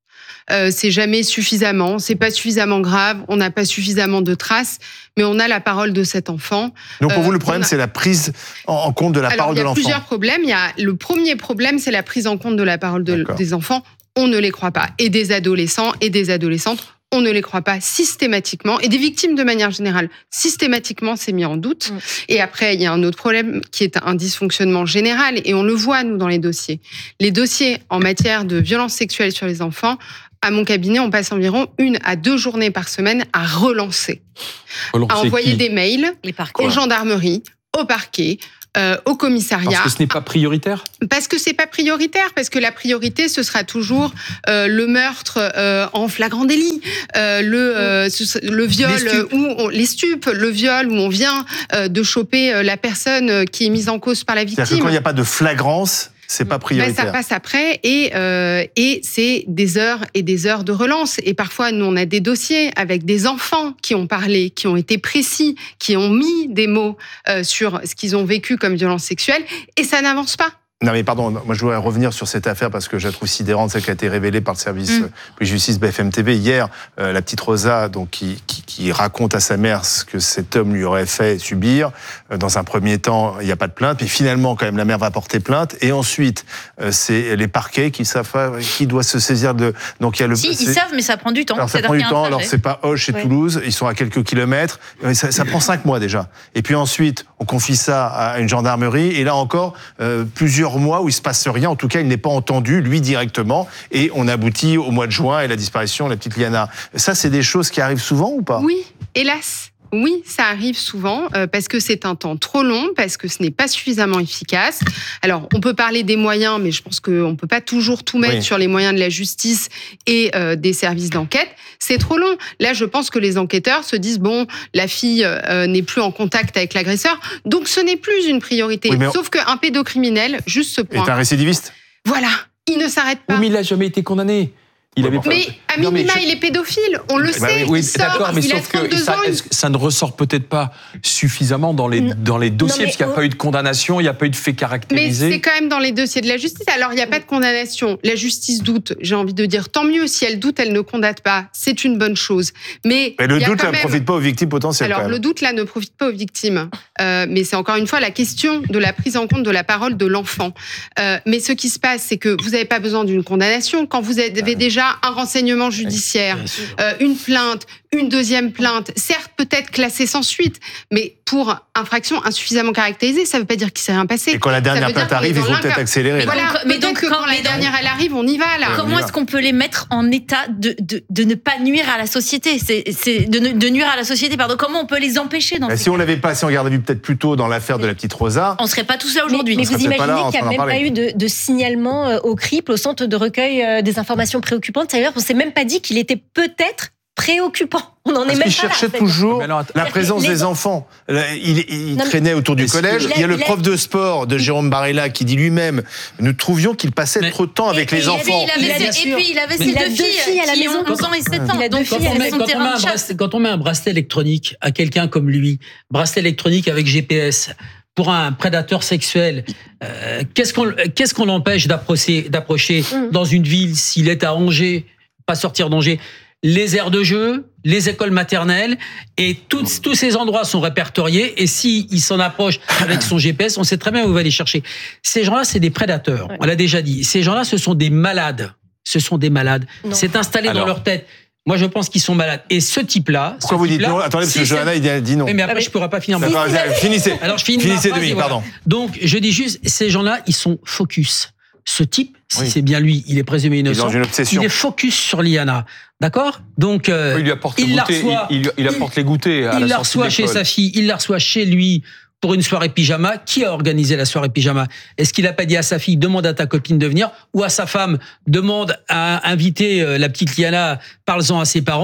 S16: euh, c'est jamais suffisamment, c'est pas suffisamment grave, on n'a pas suffisamment de traces, mais on a la parole de cet enfant.
S3: Donc pour
S16: euh,
S3: vous, le problème,
S16: a...
S3: c'est la prise en compte de la
S16: Alors,
S3: parole de l'enfant.
S16: Il y a plusieurs problèmes. Il y a le premier problème, c'est la prise en compte de la parole de, des enfants. On ne les croit pas. Et des adolescents et des adolescentes, on ne les croit pas systématiquement. Et des victimes, de manière générale, systématiquement, c'est mis en doute. Mmh. Et après, il y a un autre problème qui est un dysfonctionnement général. Et on le voit, nous, dans les dossiers. Les dossiers en matière de violences sexuelles sur les enfants, à mon cabinet, on passe environ une à deux journées par semaine à relancer. relancer à envoyer qui des mails aux gendarmeries, au parquet, Euh, au commissariat.
S6: Parce que ce n'est pas prioritaire ?
S16: Parce que c'est pas prioritaire, parce que la priorité, ce sera toujours euh, le meurtre euh, en flagrant délit, euh, le, euh, le viol, les où on, les stupes, le viol où on vient euh, de choper la personne qui est mise en cause par la victime.
S3: C'est-à-dire que quand il n'y a pas de flagrance, c'est pas prioritaire.
S16: Ben, ça passe après et, euh, et c'est des heures et des heures de relance. Et parfois, nous, on a des dossiers avec des enfants qui ont parlé, qui ont été précis, qui ont mis des mots euh, sur ce qu'ils ont vécu comme violence sexuelle et ça n'avance pas.
S3: Non mais pardon, moi je voudrais revenir sur cette affaire parce que je la trouve sidérante, celle qui a été révélée par le service mmh. justice B F M T V hier. Euh, la petite Rosa, donc qui, qui, qui raconte à sa mère ce que cet homme lui aurait fait subir. Euh, dans un premier temps, il n'y a pas de plainte, puis finalement quand même la mère va porter plainte. Et ensuite, euh, c'est les parquets qui savent pas qui doit se saisir de. Donc il y a le.
S5: Si ils savent, mais ça prend du temps.
S3: Alors ça prend du temps. Alors c'est pas Auch et ouais. Toulouse, ils sont à quelques kilomètres. Ça, ça prend cinq mois déjà. Et puis ensuite, on confie ça à une gendarmerie. Et là encore, euh, plusieurs mois où il se passe rien. En tout cas, il n'est pas entendu, lui, directement. Et on aboutit au mois de juin et la disparition de la petite Liana. Ça, c'est des choses qui arrivent souvent ou pas ?
S16: Oui, hélas. Oui, ça arrive souvent euh, parce que c'est un temps trop long, parce que ce n'est pas suffisamment efficace. Alors, on peut parler des moyens, mais je pense qu'on ne peut pas toujours tout mettre oui. sur les moyens de la justice et euh, des services d'enquête. C'est trop long. Là, je pense que les enquêteurs se disent, bon, la fille euh, n'est plus en contact avec l'agresseur, donc ce n'est plus une priorité. Oui, Sauf on... qu'un pédocriminel, juste ce point...
S3: est un récidiviste.
S16: Voilà, il ne s'arrête pas.
S6: Oui, mais il n'a jamais été condamné. Il avait
S16: mais à minima, non, mais je... il est pédophile, on le bah sait.
S6: Oui,
S16: il sort,
S6: d'accord, mais
S16: il
S6: sauf que ça,
S16: ça
S6: ne ressort peut-être pas suffisamment dans les, dans les dossiers, non, parce qu'il n'y a oh... pas eu de condamnation, il n'y a pas eu de fait caractérisé.
S16: Mais c'est quand même dans les dossiers de la justice. Alors, il n'y a pas de condamnation. La justice doute. J'ai envie de dire, tant mieux. Si elle doute, elle ne condamne pas. C'est une bonne chose. Mais,
S3: mais le doute, là, ne
S16: même...
S3: profite pas aux victimes potentielles.
S16: Alors, le doute, là, ne profite pas aux victimes. Euh, mais c'est encore une fois la question de la prise en compte de la parole de l'enfant. Euh, mais ce qui se passe, c'est que vous n'avez pas besoin d'une condamnation. Quand vous avez déjà un renseignement judiciaire, euh, une plainte, une deuxième plainte, certes peut-être classée sans suite, mais pour infraction insuffisamment caractérisée, ça ne veut pas dire qu'il ne s'est rien passé.
S3: Et quand la dernière plainte arrive, il faut peut-être accélérer.
S16: Mais, voilà, mais donc quand, quand la dernière elle arrive, on y va là.
S5: Comment est-ce qu'on peut les mettre en état de, de, de ne pas nuire à la société, c'est, c'est de, de nuire à la société, pardon. Comment on peut les empêcher dans
S3: bah,
S5: ces
S3: Si cas on l'avait passé en garde à vue peut-être plus tôt dans l'affaire de la petite Rosa,
S5: on ne serait pas tous là aujourd'hui.
S2: Mais, mais vous imaginez qu'il n'y a même pas eu de, de signalement au C R I P, au centre de recueil des informations préoccupantes. C'est-à-dire qu'on ne s'est même pas dit qu'il était peut-être préoccupant. On n'en est même pas là.
S3: Il cherchait toujours la présence des enfants. Il, il traînait autour du collège. Il y a le prof de sport de Jérôme Barella qui dit lui-même, nous trouvions qu'il passait mais, trop de temps avec et, les et enfants.
S5: Et, il avait, et puis il avait ses deux filles à la maison, onze ans et sept ans. Donc
S1: quand, on met, quand, on met un bracelet, quand on met un bracelet électronique à quelqu'un comme lui, bracelet électronique avec G P S, pour un prédateur sexuel, euh, qu'est-ce qu'on qu'est-ce qu'on l'empêche d'approcher, d'approcher mmh. dans une ville s'il est à Angers, pas sortir d'Angers? Les aires de jeu, les écoles maternelles, et tous, tous ces endroits sont répertoriés. Et s'il s'en approche avec son G P S, on sait très bien où il va les chercher. Ces gens-là, c'est des prédateurs. Ouais. On l'a déjà dit. Ces gens-là, ce sont des malades. Ce sont des malades. Non. C'est installé Alors, dans leur tête. Moi, je pense qu'ils sont malades. Et ce type-là...
S3: Pourquoi vous dites non? Attendez, parce que Johanna, il dit non.
S1: Oui, mais après, je ne pourrai pas finir.
S3: Si, si, finissez.
S1: Alors, je finis
S3: Finissez, demi, voilà. Pardon.
S1: Donc, je dis juste, ces gens-là, ils sont focus. Ce type, si oui. c'est bien lui, il est présumé innocent.
S3: Il est, dans une
S1: il est focus sur Liana. D'accord? Donc, euh,
S6: oui, il lui apporte, il, goûter, reçoit, il, il, il apporte il, les goûters à
S1: il
S6: la
S1: la reçoit chez sa fille, il la reçoit chez lui pour une soirée pyjama. Qui a organisé la soirée pyjama? Est-ce qu'il n'a pas dit à sa fille, demande à ta copine de venir, ou à sa femme, demande à inviter la petite Liana, parle-en à ses parents?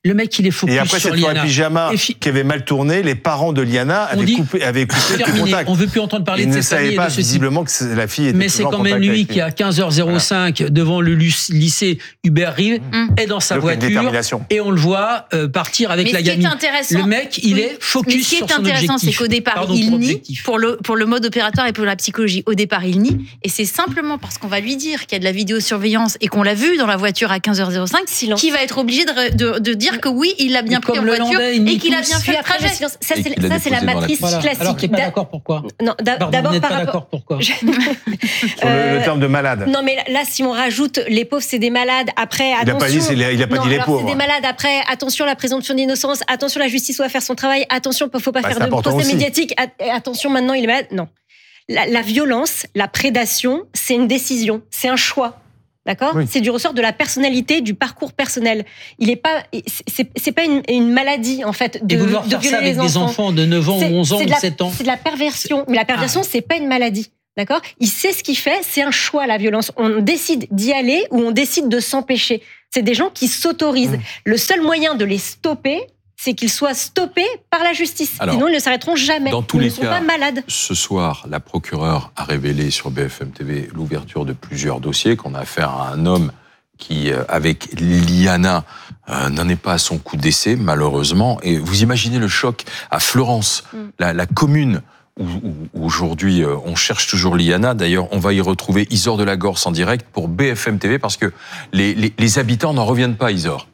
S1: Le mec, il est focus
S3: et après,
S1: sur
S3: cette
S1: Liana.
S3: soirée pyjama fi... qui avait mal tourné, les parents de Liana avaient
S1: dit,
S3: coupé, avaient coupé le contact.
S1: On veut plus entendre parler
S3: Ils
S1: de
S3: ne
S1: cette famille.
S3: savaient pas visiblement que la fille était
S1: Mais c'est quand même lui qui, à quinze heures cinq, voilà. devant le lycée Hubert Rive, mmh. est dans sa Donc, voiture et on le voit euh, partir avec
S5: Mais
S1: la gamine.
S5: Le
S1: mec, il oui. est focus sur son objectif.
S5: Mais ce qui est intéressant, c'est qu'au départ, Pardon, il nie pour le, pour le mode opératoire et pour la psychologie. Au départ, il nie. Et c'est simplement parce qu'on va lui dire qu'il y a de la vidéosurveillance et qu'on l'a vu dans la voiture à quinze heures cinq qu'il va être obligé de, de, de dire que oui, il l'a bien pris en voiture et qu'il a bien fait le trajet. Ça, c'est, ça, c'est la matrice
S1: voilà.
S5: classique.
S1: Alors qu'il n'est pas d'accord, pourquoi
S2: Non, d'abord
S1: par
S2: pas
S1: rapport... d'accord, pourquoi
S3: Sur le, le terme de malade.
S2: Non, mais là, si on rajoute les pauvres, c'est des malades, après,
S3: il
S2: attention...
S3: Il n'a pas dit, il a pas
S2: non,
S3: dit les
S2: alors,
S3: pauvres.
S2: c'est des malades, après, attention, la présomption d'innocence, attention, la justice doit faire son travail, attention, il ne faut pas bah, faire de procès médiatique, attention, maintenant, il est malade. Non. La, la violence, la prédation, c'est une décision, c'est un choix. D'accord ? Oui. C'est du ressort de la personnalité, du parcours personnel. Il est pas, c'est, c'est pas une, une maladie, en fait, de,
S1: Et vouloir
S2: de
S1: faire
S2: violer
S1: ça avec
S2: les
S1: des enfants de neuf ans,
S2: c'est,
S1: onze ans,
S2: ou
S1: sept ans.
S2: C'est de la perversion. Mais la perversion, ah. c'est pas une maladie. D'accord ? Il sait ce qu'il fait, c'est un choix, la violence. On décide d'y aller ou on décide de s'empêcher. C'est des gens qui s'autorisent. Mmh. Le seul moyen de les stopper, c'est qu'ils soient stoppés par la justice. Alors, sinon, ils ne s'arrêteront jamais.
S6: Dans tous
S2: ils
S6: les
S2: ne sont
S6: cas,
S2: pas malades.
S6: Ce soir, la procureure a révélé sur B F M T V l'ouverture de plusieurs dossiers, qu'on a affaire à un homme qui, avec Liana, euh, n'en est pas à son coup d'essai, malheureusement. Et vous imaginez le choc à Fleurance, mm. la, la commune où, où aujourd'hui euh, on cherche toujours Liana. D'ailleurs, on va y retrouver Isor de la Gorce en direct pour B F M T V, parce que les, les, les habitants n'en reviennent pas, Isor.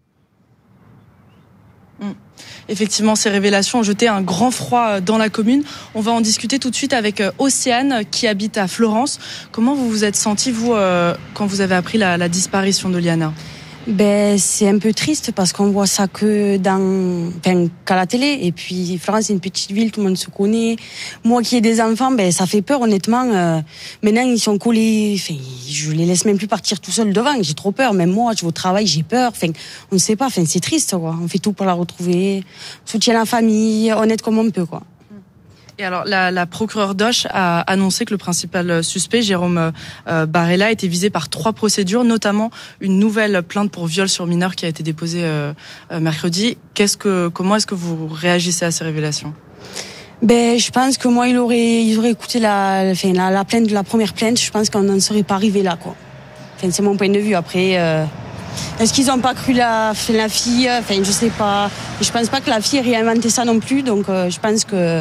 S17: Effectivement, ces révélations ont jeté un grand froid dans la commune. On va en discuter tout de suite avec Océane, qui habite à Fleurance. Comment vous vous êtes sentie, vous, euh, quand vous avez appris la, la disparition de Liana ?
S18: Ben, c'est un peu triste parce qu'on voit ça que dans, enfin, qu'à la télé. Et puis, Florence, c'est une petite ville, tout le monde se connaît. Moi qui ai des enfants, ben, ça fait peur, honnêtement. Euh, maintenant, ils sont collés. Enfin, je les laisse même plus partir tout seul devant. J'ai trop peur. Même moi, je vais au travail, j'ai peur. Enfin, on ne sait pas. Enfin, c'est triste, quoi. On fait tout pour la retrouver. On soutient la famille, honnête comme on peut, quoi.
S17: Et alors, la, la procureure d'Auch a annoncé que le principal suspect, Jérôme euh, Barella, était visé par trois procédures, notamment une nouvelle plainte pour viol sur mineur qui a été déposée euh, euh, mercredi. Qu'est-ce que, comment est-ce que vous réagissez à ces révélations ?
S18: Ben, je pense que moi, il aurait, il aurait écouté la, enfin, la, la plainte de la première plainte. Je pense qu'on n'en serait pas arrivé là, quoi. Enfin, c'est mon point de vue. Après, euh, est-ce qu'ils n'ont pas cru la, la fille ? Enfin, je sais pas. Je pense pas que la fille ait réinventé ça non plus. Donc, euh, je pense que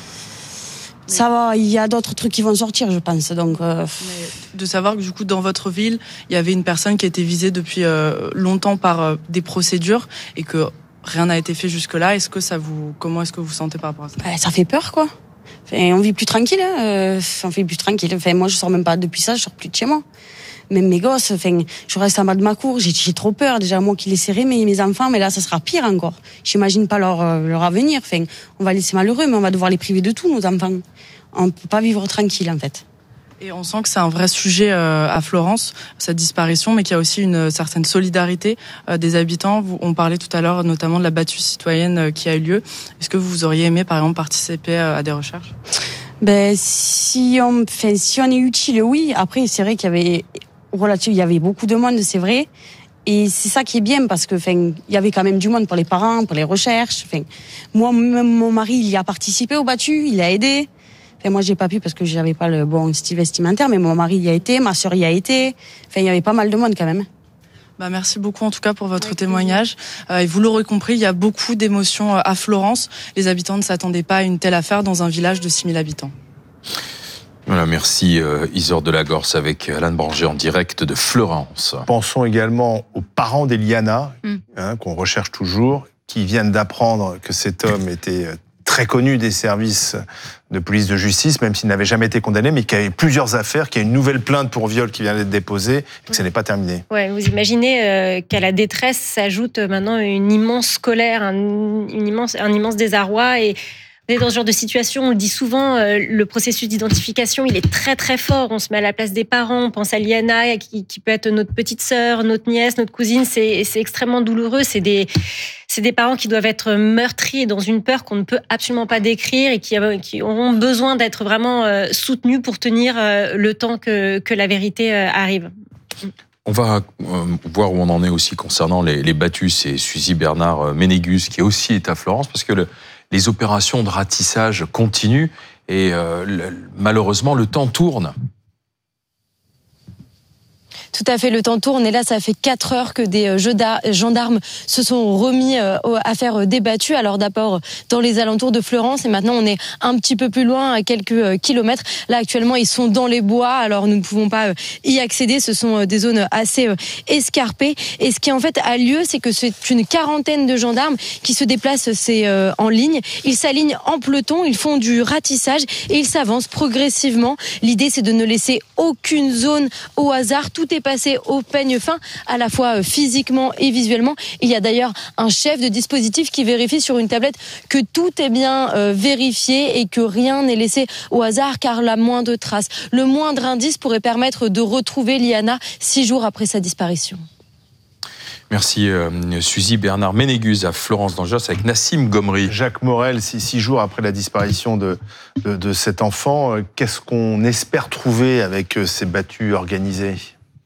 S18: ça va, il y a d'autres trucs qui vont sortir, je pense. Donc, euh...
S17: Mais de savoir que du coup, dans votre ville, il y avait une personne qui a été visée depuis euh, longtemps par euh, des procédures et que rien n'a été fait jusque-là. Est-ce que ça vous, comment est-ce que vous vous sentez par rapport à ça ?
S18: Ben, ça fait peur, quoi. Enfin, on vit plus tranquille. Hein. On vit plus tranquille. Enfin, moi, je sors même pas depuis ça. Je sors plus de chez moi. Même mes gosses, enfin, je reste en bas de ma cour. J'ai, j'ai trop peur. Déjà, moi qui laisserai mes, mes enfants, mais là, ça sera pire encore. J'imagine pas leur, leur avenir. Enfin, on va laisser malheureux, mais on va devoir les priver de tout, nos enfants. On peut pas vivre tranquille, en fait.
S17: Et on sent que c'est un vrai sujet euh, à Fleurance, cette disparition, mais qu'il y a aussi une certaine solidarité euh, des habitants. On parlait tout à l'heure notamment de la battue citoyenne euh, qui a eu lieu. Est-ce que vous auriez aimé, par exemple, participer euh, à des recherches ?
S18: Ben, si on, enfin, si on est utile, oui. Après, c'est vrai qu'il y avait relatif, il y avait beaucoup de monde, c'est vrai. Et c'est ça qui est bien parce que, enfin, il y avait quand même du monde pour les parents, pour les recherches. Enfin, moi, même mon mari, il y a participé au battu, il a aidé. Enfin, moi, j'ai pas pu parce que j'avais pas le bon style vestimentaire, mais mon mari y a été, ma sœur y a été. Enfin, il y avait pas mal de monde quand même.
S17: Bah, merci beaucoup en tout cas pour votre oui, témoignage. Euh, et vous l'aurez compris, il y a beaucoup d'émotions à Fleurance. Les habitants ne s'attendaient pas à une telle affaire dans un village de six mille habitants.
S6: Voilà, merci euh, Isor de la Gorce avec Alain Branger en direct de Fleurance.
S3: Pensons également aux parents d'Eliana, mm. hein, qu'on recherche toujours, qui viennent d'apprendre que cet homme était très connu des services de police de justice, même s'il n'avait jamais été condamné, mais qu'il y avait plusieurs affaires, qu'il y a une nouvelle plainte pour viol qui vient d'être déposée, et que ça n'est pas terminé.
S2: Ouais, vous imaginez euh, qu'à la détresse s'ajoute maintenant une immense colère, un, une immense, un immense désarroi, et on est dans ce genre de situation, on le dit souvent, euh, le processus d'identification, il est très très fort. On se met à la place des parents, on pense à Liana, qui, qui peut être notre petite sœur, notre nièce, notre cousine. C'est, c'est extrêmement douloureux. C'est des, c'est des parents qui doivent être meurtris dans une peur qu'on ne peut absolument pas décrire et qui, qui auront besoin d'être vraiment euh, soutenus pour tenir euh, le temps que, que la vérité euh, arrive.
S6: On va euh, voir où on en est aussi concernant les, les battus. C'est Suzy Bernard Ménégus qui aussi est à Florence parce que le, les opérations de ratissage continuent et euh, le, malheureusement le temps tourne.
S18: Tout à fait, le temps tourne et là ça fait quatre heures que des gendarmes se sont remis à faire des battus. Alors d'abord dans les alentours de Fleurance et maintenant on est un petit peu plus loin, à quelques kilomètres. Là actuellement ils sont dans les bois, alors nous ne pouvons pas y accéder, ce sont des zones assez escarpées. Et ce qui en fait a lieu, c'est que c'est une quarantaine de gendarmes qui se déplacent c'est en ligne. Ils s'alignent en peloton, ils font du ratissage et ils s'avancent progressivement. L'idée c'est de ne laisser aucune zone au hasard, tout est passé au peigne fin, à la fois physiquement et visuellement. Il y a d'ailleurs un chef de dispositif qui vérifie sur une tablette que tout est bien euh, vérifié et que rien n'est laissé au hasard, car la moindre trace, le moindre indice pourrait permettre de retrouver Liana six jours après sa disparition.
S6: Merci euh, Suzy Bernard Ménégus à Florence dans Gers avec Nassim Gomri.
S3: Jacques Morel, six, six jours après la disparition de, de, de cet enfant, euh, qu'est-ce qu'on espère trouver avec euh, ces battus organisés ?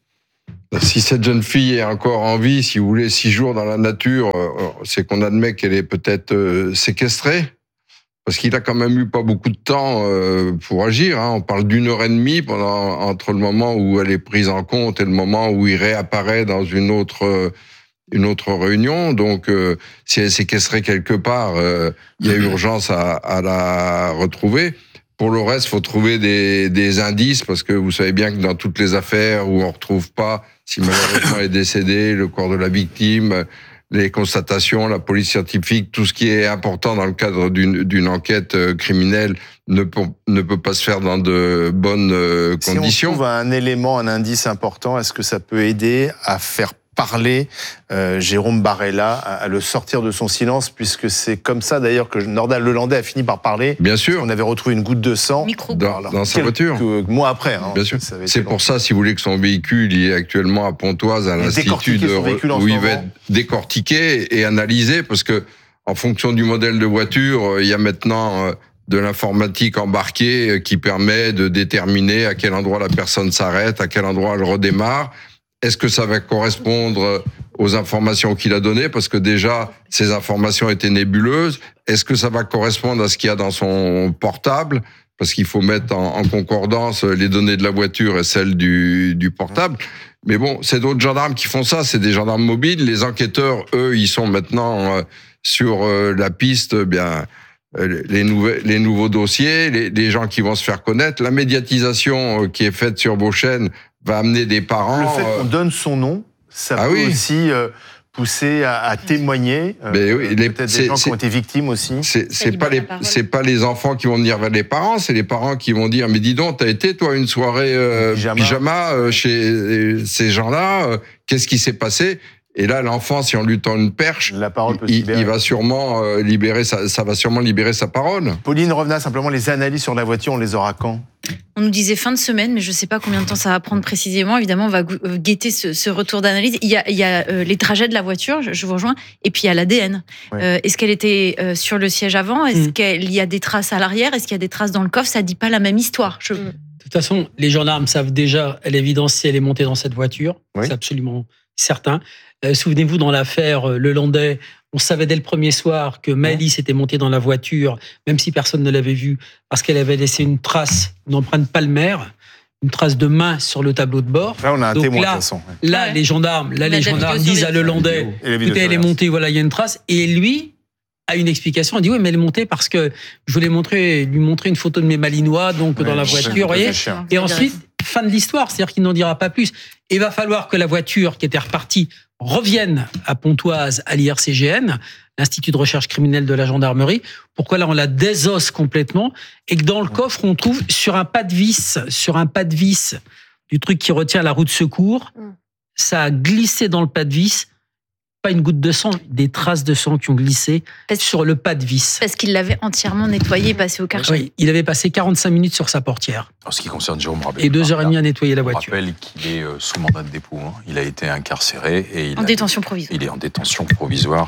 S19: Si cette jeune fille est encore en vie, si vous voulez, six jours dans la nature, c'est qu'on admet qu'elle est peut-être séquestrée, parce qu'il a quand même eu pas beaucoup de temps pour agir. On parle d'une heure et demie pendant, entre le moment où elle est prise en compte et le moment où il réapparaît dans une autre, une autre réunion. Donc, si elle est séquestrée quelque part, il y a urgence à, à la retrouver. Pour le reste, il faut trouver des, des indices, parce que vous savez bien que dans toutes les affaires où on ne retrouve pas, si malheureusement elle est décédée, le corps de la victime, les constatations, la police scientifique, tout ce qui est important dans le cadre d'une, d'une enquête criminelle ne peut, ne peut pas se faire dans de bonnes conditions.
S3: Si on trouve un élément, un indice important, est-ce que ça peut aider à faire parler euh, Jérôme Barella, à, à le sortir de son silence, puisque c'est comme ça d'ailleurs que Nordal Lelandais a fini par parler.
S19: Bien sûr.
S3: On avait retrouvé une goutte de sang
S19: dans, dans sa voiture.
S3: Mois après. Hein,
S19: Bien sûr. C'est pour ça, si vous voulez, que son véhicule il est actuellement à Pontoise, à l'Institut de où il va être décortiqué et analysé, parce que en fonction du modèle de voiture, il y a maintenant de l'informatique embarquée qui permet de déterminer à quel endroit la personne s'arrête, à quel endroit elle redémarre. Est-ce que ça va correspondre aux informations qu'il a données? Parce que déjà, ces informations étaient nébuleuses. Est-ce que ça va correspondre à ce qu'il y a dans son portable? Parce qu'il faut mettre en, en concordance les données de la voiture et celles du, du portable. Mais bon, c'est d'autres gendarmes qui font ça. C'est des gendarmes mobiles. Les enquêteurs, eux, ils sont maintenant euh, sur euh, la piste, bien... Les, nouvelles, les nouveaux dossiers, les, les gens qui vont se faire connaître. La médiatisation qui est faite sur vos chaînes va amener des parents...
S3: Le fait qu'on donne son nom, ça ah peut oui. aussi euh, pousser à, à témoigner.
S19: Mais oui, les,
S3: peut-être des gens qui ont été victimes aussi.
S19: C'est, c'est, pas les, c'est pas les enfants qui vont venir vers les parents, c'est les parents qui vont dire « Mais dis donc, t'as été, toi, une soirée euh, pyjama, pyjama euh, chez ces gens-là, euh, qu'est-ce qui s'est passé ?» Et là, l'enfant, si on lui tend une perche,
S3: la parole peut
S19: il, il va sûrement euh, libérer sa, ça va sûrement libérer sa parole.
S3: Pauline Revenat, simplement, les analyses sur la voiture, on les aura quand ?
S5: On nous disait fin de semaine, mais je ne sais pas combien de temps ça va prendre précisément. Évidemment, on va guetter ce, ce retour d'analyse. Il y a, il y a euh, les trajets de la voiture, je, je vous rejoins, et puis il y a l'A D N. Ouais. Euh, est-ce qu'elle était euh, sur le siège avant ? Est-ce mmh. qu'il y a des traces à l'arrière ? Est-ce qu'il y a des traces dans le coffre ? Ça ne dit pas la même histoire. Je...
S1: De toute façon, les gendarmes savent déjà, à l'évidence, si elle est montée dans cette voiture. Oui. C'est absolument certain. Euh, souvenez-vous, dans l'affaire euh, Lelandais, on savait dès le premier soir que Maëlys était montée dans la voiture, même si personne ne l'avait vue, parce qu'elle avait laissé une trace, une empreinte palmaire, une trace de main sur le tableau de bord.
S3: Là, on a un
S1: Donc
S3: témoin,
S1: là,
S3: de toute façon.
S1: Là, ouais. les gendarmes, là, les gendarmes disent à Lelandais, écoutez, elle est montée, voilà, il y a une trace. Et lui a une explication. Il dit, oui, mais elle est montée parce que je voulais montrer, lui montrer une photo de mes Malinois, donc ouais, dans la voiture, vous voyez. Et ensuite, fin de l'histoire, c'est-à-dire qu'il n'en dira pas plus. Et il va falloir que la voiture qui était repartie revienne à Pontoise, à l'I R C G N, l'Institut de recherche criminelle de la gendarmerie. Pourquoi là, on la désosse complètement et que dans le coffre, on trouve sur un pas de vis, sur un pas de vis du truc qui retient la roue de secours, ça a glissé dans le pas de vis. Pas une goutte de sang, des traces de sang qui ont glissé parce sur le pas de vis.
S5: Parce qu'il l'avait entièrement nettoyé et passé au Karcher.
S1: Oui, il avait passé quarante-cinq minutes sur sa portière.
S6: En ce qui concerne Jérôme Barella.
S1: Et deux heures et demie à nettoyer la voiture.
S6: Je rappelle qu'il est sous mandat de dépôt. Hein. Il a été incarcéré et il
S5: en
S6: a,
S5: détention provisoire.
S6: Il est en détention provisoire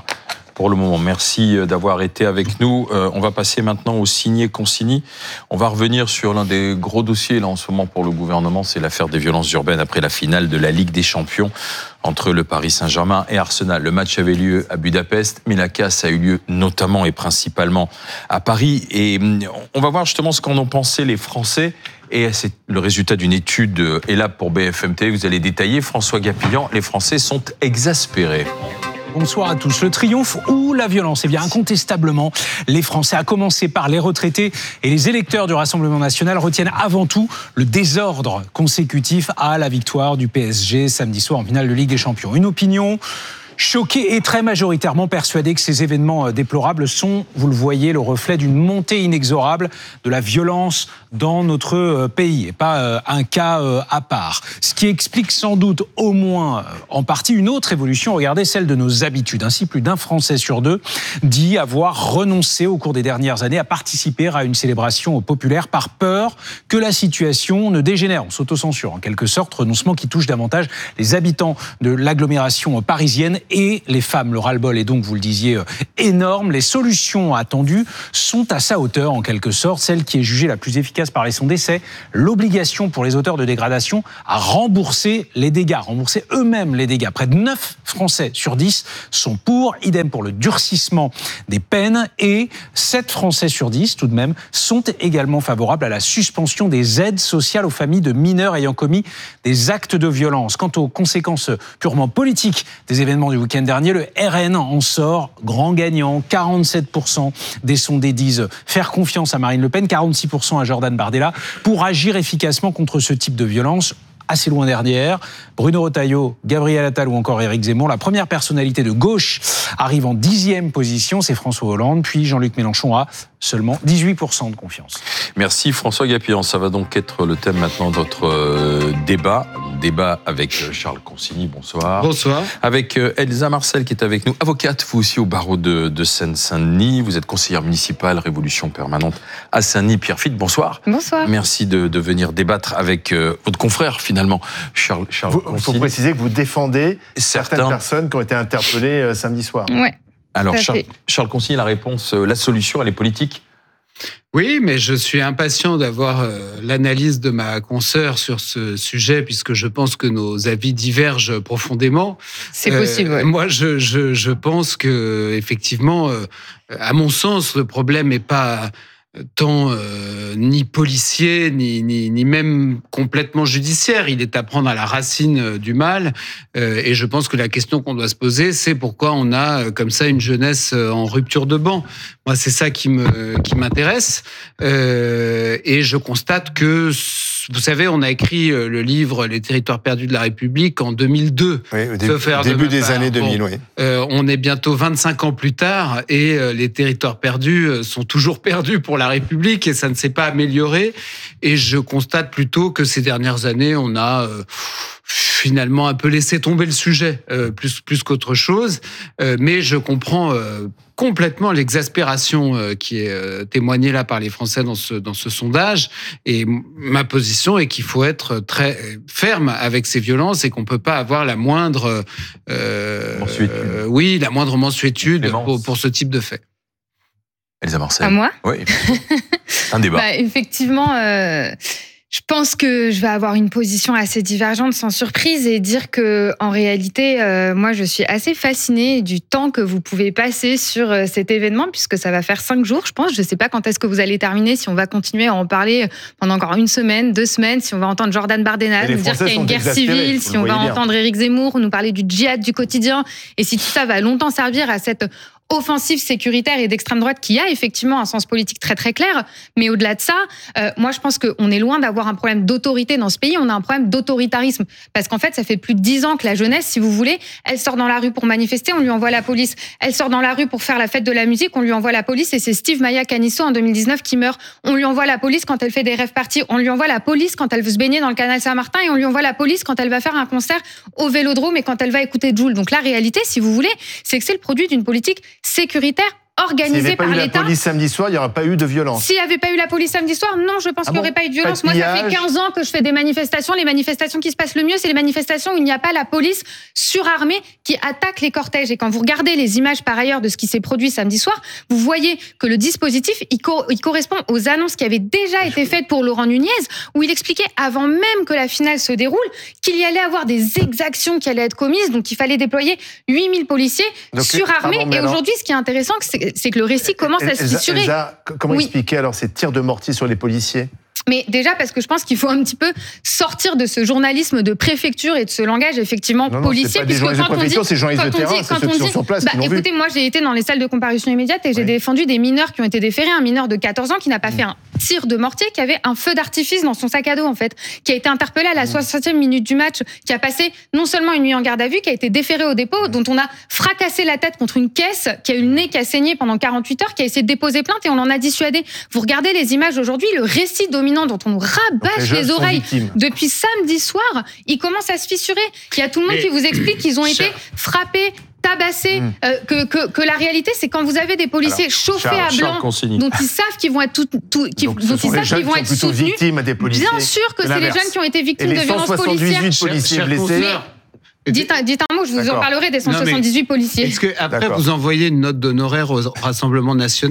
S6: pour le moment. Merci d'avoir été avec nous. Euh, on va passer maintenant au signé-consigné. On va revenir sur l'un des gros dossiers là en ce moment pour le gouvernement, c'est l'affaire des violences urbaines après la finale de la Ligue des Champions entre le Paris Saint-Germain et Arsenal. Le match avait lieu à Budapest, mais la casse a eu lieu notamment et principalement à Paris. Et on va voir justement ce qu'en ont pensé les Français. Et c'est le résultat d'une étude est là pour B F M T V. Vous allez détailler. François Gapillan, les Français sont exaspérés.
S20: Bonsoir à tous. Le triomphe ou la violence ? Eh bien, incontestablement, les Français, à commencer par les retraités et les électeurs du Rassemblement national, retiennent avant tout le désordre consécutif à la victoire du P S G samedi soir en finale de Ligue des Champions. Une opinion choqués et très majoritairement persuadés que ces événements déplorables sont, vous le voyez, le reflet d'une montée inexorable de la violence dans notre pays, et pas un cas à part. Ce qui explique sans doute au moins en partie une autre évolution, regardez celle de nos habitudes. Ainsi, plus d'un Français sur deux dit avoir renoncé au cours des dernières années à participer à une célébration populaire par peur que la situation ne dégénère. On s'autocensure en quelque sorte, renoncement qui touche davantage les habitants de l'agglomération parisienne et les femmes. Le ras-le-bol est donc, vous le disiez, énorme. Les solutions attendues sont à sa hauteur, en quelque sorte. Celle qui est jugée la plus efficace par les sondés, c'est l'obligation pour les auteurs de dégradation à rembourser les dégâts, rembourser eux-mêmes les dégâts. Près de neuf Français sur dix sont pour, idem pour le durcissement des peines, et sept Français sur dix, tout de même, sont également favorables à la suspension des aides sociales aux familles de mineurs ayant commis des actes de violence. Quant aux conséquences purement politiques des événements du week-end dernier, le R N en sort grand gagnant. quarante-sept pour cent des sondés disent faire confiance à Marine Le Pen, quarante-six pour cent à Jordan Bardella pour agir efficacement contre ce type de violence. Assez loin derrière, Bruno Retailleau, Gabriel Attal ou encore Éric Zemmour. La première personnalité de gauche arrive en dixième position, c'est François Hollande, puis Jean-Luc Mélenchon a seulement dix-huit pour cent de confiance.
S6: Merci François Gapillan. Ça va donc être le thème maintenant de notre euh, débat. Débat avec Charles Consigny, bonsoir.
S21: Bonsoir.
S6: Avec euh, Elsa Marcel qui est avec nous, avocate, vous aussi au barreau de, de Seine-Saint-Denis. Vous êtes conseillère municipale, Révolution permanente à Saint-Denis. Pierre Fitt, bonsoir.
S22: Bonsoir.
S6: Merci de, de venir débattre avec euh, votre confrère finalement, Charles, Charles
S3: Consigny. Il faut préciser que vous défendez
S6: Certains...
S3: certaines personnes qui ont été interpellées euh, samedi soir.
S22: Ouais.
S6: Alors Charles, Charles Consigny, la réponse, euh, la solution, elle est politique ?
S21: Oui, mais je suis impatient d'avoir euh, l'analyse de ma consoeur sur ce sujet, puisque je pense que nos avis divergent profondément.
S22: C'est euh, possible, oui.
S21: Moi, je, je, je pense que, effectivement, euh, à mon sens, le problème n'est pas tant euh, ni policier, ni, ni, ni même complètement judiciaire. Il est à prendre à la racine du mal. Euh, et je pense que la question qu'on doit se poser, c'est pourquoi on a comme ça une jeunesse en rupture de banc. Moi, c'est ça qui me qui m'intéresse. Euh, et je constate que, vous savez, on a écrit le livre « Les territoires perdus de la République » en deux mille deux.
S3: Oui, au début, début des part. années deux mille, bon, oui.
S21: Euh, on est bientôt vingt-cinq ans plus tard et euh, les territoires perdus sont toujours perdus pour la République et ça ne s'est pas amélioré. Et je constate plutôt que ces dernières années, on a euh, finalement un peu laissé tomber le sujet, euh, plus, plus qu'autre chose. Euh, mais je comprends euh, complètement l'exaspération euh, qui est euh, témoignée là par les Français dans ce, dans ce sondage. Et ma position est qu'il faut être très ferme avec ces violences et qu'on ne peut pas avoir la moindre, euh, euh, oui, la moindre mansuétude pour, pour ce type de fait.
S6: Elsa Marcel.
S22: À moi ?
S6: Oui. Un débat.
S22: Bah, effectivement, euh, je pense que je vais avoir une position assez divergente sans surprise et dire que, en réalité, euh, moi, je suis assez fascinée du temps que vous pouvez passer sur euh, cet événement, puisque ça va faire cinq jours, je pense. Je ne sais pas quand est-ce que vous allez terminer, si on va continuer à en parler pendant encore une semaine, deux semaines, si on va entendre Jordan Bardella nous dire qu'il y a une guerre civile, si on va bien. entendre Éric Zemmour nous parler du djihad du quotidien, et si tout ça va longtemps servir à cette offensive sécuritaire et d'extrême droite qui a effectivement un sens politique très très clair. Mais au-delà de ça, euh, moi je pense qu'on est loin d'avoir un problème d'autorité dans ce pays, on a un problème d'autoritarisme. Parce qu'en fait, ça fait plus de dix ans que la jeunesse, si vous voulez, elle sort dans la rue pour manifester, on lui envoie la police. Elle sort dans la rue pour faire la fête de la musique, on lui envoie la police. Et c'est Steve Maya Canisso en deux mille dix-neuf qui meurt. On lui envoie la police quand elle fait des rêves parties, on lui envoie la police quand elle veut se baigner dans le canal Saint-Martin et on lui envoie la police quand elle va faire un concert au Vélodrome et quand elle va écouter Jul. Donc la réalité, si vous voulez, c'est que c'est le produit d'une politique sécuritaire organisée par l'État. S'il n'y avait
S3: pas eu la police samedi soir, il n'y aurait pas eu de violence.
S22: S'il n'y avait pas eu la police samedi soir, non, je pense ah qu'il n'y aurait bon pas eu de violence. Moi, ça fait quinze ans que je fais des manifestations. Les manifestations qui se passent le mieux, c'est les manifestations où il n'y a pas la police surarmée qui attaque les cortèges. Et quand vous regardez les images par ailleurs de ce qui s'est produit samedi soir, vous voyez que le dispositif, il, co- il correspond aux annonces qui avaient déjà été faites pour Laurent Nunez, où il expliquait avant même que la finale se déroule qu'il y allait avoir des exactions qui allaient être commises, donc il fallait déployer huit mille policiers donc, surarmés. Ah bon, et alors... aujourd'hui, ce qui est intéressant, c'est, c'est que le récit commence à se fissurer.
S3: Elsa, comment oui. expliquer alors ces tirs de mortier sur les policiers ?
S22: Mais déjà, parce que je pense qu'il faut un petit peu sortir de ce journalisme de préfecture et de ce langage effectivement non, non, policier.
S3: C'est pas des journalistes de préfecture, c'est journalistes de terrain, c'est ceux qui sont sur place.
S22: Bah, écoutez, vu. moi j'ai été dans les salles de comparution immédiate et j'ai oui. défendu des mineurs qui ont été déférés. Un mineur de quatorze ans qui n'a pas mmh. fait un tir de mortier, qui avait un feu d'artifice dans son sac à dos en fait, qui a été interpellé à la soixantième minute du match, qui a passé non seulement une nuit en garde à vue, qui a été déféré au dépôt, dont on a fracassé la tête contre une caisse, qui a eu le nez qui a saigné pendant quarante-huit heures, qui a essayé de déposer plainte et on l'en a dissuadé. Vous regardez les images aujourd'hui, le récit dominant dont on nous bâche les, les oreilles depuis samedi soir, il commence à se fissurer. Il y a tout le monde Mais qui vous explique qu'ils ont été frappés, tabassés, mmh. euh, que, que, que la réalité, c'est quand vous avez des policiers Alors, chauffés Charles, à blanc, dont ils savent qu'ils vont être tout, tout, qui, dont ils savent qu'ils vont être soutenus.
S3: Des policiers,
S22: bien sûr que c'est les jeunes qui ont été victimes de violences policières.
S3: policiers blessés.
S22: Dites un, dites un mot, je vous D'accord. en parlerai des cent soixante-dix-huit non, policiers.
S21: Est-ce que après D'accord. vous envoyez une note d'honoraires au Rassemblement national ?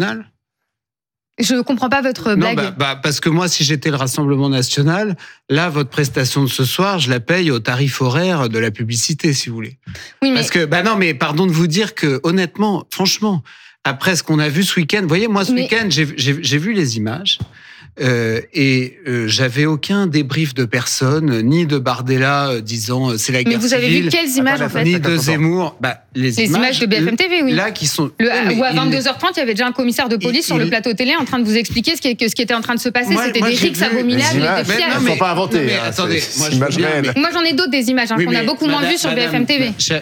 S22: Je ne comprends pas votre blague.
S21: Non, bah, bah, parce que moi, si j'étais le Rassemblement national, là, votre prestation de ce soir, je la paye au tarif horaire de la publicité, si vous voulez.
S22: Oui, mais...
S21: Parce que, bah non, mais pardon de vous dire que, honnêtement, franchement, après ce qu'on a vu ce week-end, vous voyez, moi, ce mais... week-end, j'ai, j'ai, j'ai vu les images. Euh, et euh, j'avais aucun débrief de personne, ni de Bardella euh, disant euh, c'est la guerre
S22: civile. Mais vous avez
S21: civile,
S22: vu quelles images en fait ?
S21: Ni de Zemmour. Bah, les,
S22: les images, images de B F M T V, oui.
S21: Là, qui sont.
S22: Le, ouais, où à vingt-deux heures trente, il y avait déjà un commissaire de police il, sur il... le plateau télé en train de vous expliquer ce qui, ce qui était en train de se passer. Moi, C'était moi, des rixes abominables, des fiers.
S3: Elles ne sont pas inventées.
S21: Mais attendez,
S22: moi j'en ai d'autres des images qu'on a beaucoup moins vues sur B F M T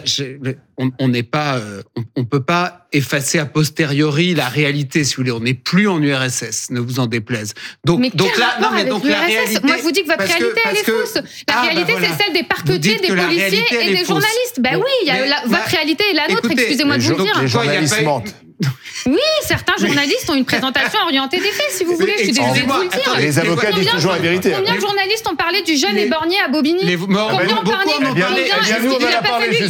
S22: V.
S21: On n'est pas, on peut pas effacer a posteriori la réalité, si vous voulez. On n'est plus en U R S S, ne vous en déplaise. Donc,
S22: mais
S21: donc là, non, mais donc la réalité.
S22: Moi, je vous dis que votre réalité, elle est fausse. La réalité, c'est celle des parquetiers, des policiers et des journalistes. Ben oui, il y a votre réalité et la nôtre. Excusez-moi de vous le dire.
S3: Les journalistes mentent.
S22: Oui, certains journalistes ont une présentation orientée des faits, si vous voulez. Je suis désolée de vous le dire.
S3: Les avocats disent toujours la vérité.
S22: Combien de journalistes ont parlé du jeune éborgné à Bobigny ? Combien ont parlé ? Il n'a pas fallu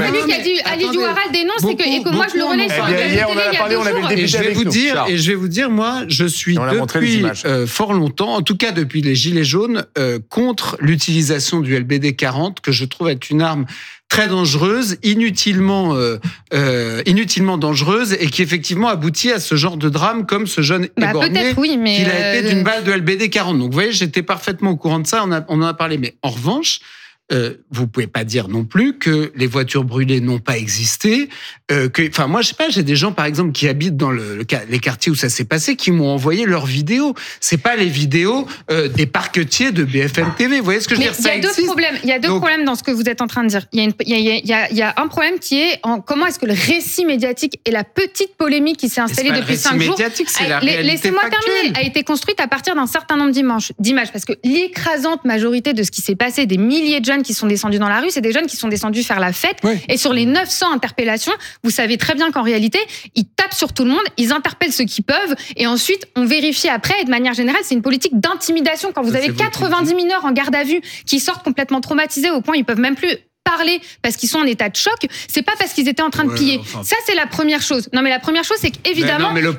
S22: qu'Ali Douaral dénonce et que moi je le relaie sur le
S3: Hier, on en a parlé, on avait le député avec nous.
S21: Et je vais vous dire, moi, je suis depuis fort longtemps, en tout cas depuis les Gilets jaunes, contre l'utilisation du L B D quarante, que je trouve être une arme très dangereuse, inutilement, euh, euh, inutilement dangereuse, et qui effectivement aboutit à ce genre de drame comme ce jeune
S22: bah,
S21: éborgné
S22: oui, mais
S21: qu'il a
S22: euh...
S21: été d'une balle de L B D quarante. Donc vous voyez, j'étais parfaitement au courant de ça, on, a, on en a parlé. Mais en revanche, euh, vous pouvez pas dire non plus que les voitures brûlées n'ont pas existé. Euh, que, enfin, moi, je sais pas, j'ai des gens, par exemple, qui habitent dans le, le, les quartiers où ça s'est passé, qui m'ont envoyé leurs vidéos. C'est pas les vidéos euh, des parquetiers de B F M T V. Vous voyez ce que je veux dire ?
S22: Il y a deux problèmes. Il y a deux Donc, problèmes dans ce que vous êtes en train de dire. Il y a, une, il y a, il y a, il y a un problème qui est en comment est-ce que le récit médiatique et la petite polémique qui s'est installée depuis cinq jours,
S21: c'est la réalité
S22: laissez-moi
S21: factuelle.
S22: terminer, a été construite à partir d'un certain nombre d'images, parce que l'écrasante majorité de ce qui s'est passé, des milliers de jeunes qui sont descendus dans la rue, c'est des jeunes qui sont descendus faire la fête. Oui. Et sur les neuf cents interpellations, vous savez très bien qu'en réalité, ils tapent sur tout le monde, ils interpellent ceux qui peuvent, et ensuite, on vérifie après, et de manière générale, c'est une politique d'intimidation. Quand vous ça, avez quatre-vingt-dix mineurs en garde à vue qui sortent complètement traumatisés au point ils peuvent même plus parler parce qu'ils sont en état de choc, c'est pas parce qu'ils étaient en train de piller. Ouais, enfin... Ça, c'est la première chose. Non, mais la première chose, c'est qu'évidemment,
S21: le,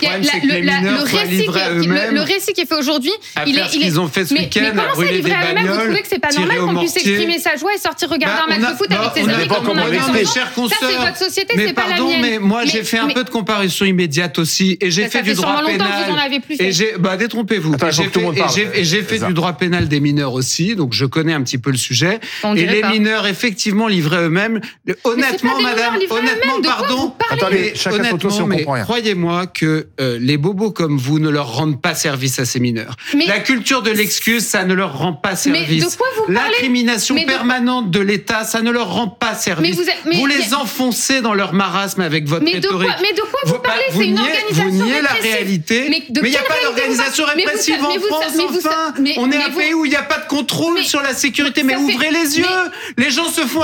S21: le
S22: récit qui le, le récit qui est fait aujourd'hui,
S21: il est, il est. Qu'ils ont fait ce week-end,
S22: mais, mais comment ça, livrer à eux-mêmes ? Vous trouvez que c'est pas normal qu'on puisse exprimer sa joie et sortir regarder bah, un match a, de foot avec ses amis comme on a fait? Ça, c'est votre société, c'est pas la mienne.
S21: Mais moi, j'ai fait un peu de comparution immédiate aussi, et j'ai fait du droit pénal. Et j'ai, bah, détrompez-vous. Et j'ai fait du droit pénal des mineurs aussi, donc je connais un petit peu le sujet. Et les mineurs, effectivement, livrés eux-mêmes. Honnêtement, madame, honnêtement, pardon.
S3: Attendez, chacun son tour si on comprend rien.
S21: Croyez-moi que euh, les bobos comme vous ne leur rendent pas service à ces mineurs. Mais la culture de l'excuse, ça ne leur rend pas service.
S22: Mais de quoi vous parlez ?
S21: L'incrimination de... permanente de l'État, ça ne leur rend pas service. Mais vous, êtes, mais vous les a... enfoncez dans leur marasme avec votre
S22: mais
S21: rhétorique.
S22: De quoi, mais de quoi vous, vous parlez ? C'est une organisation
S21: Vous niez la réalité. Mais il n'y a pas d'organisation répressive en France, enfin. On est un pays où il n'y a pas de contrôle sur la sécurité. Mais ouvrez les yeux. Les gens se font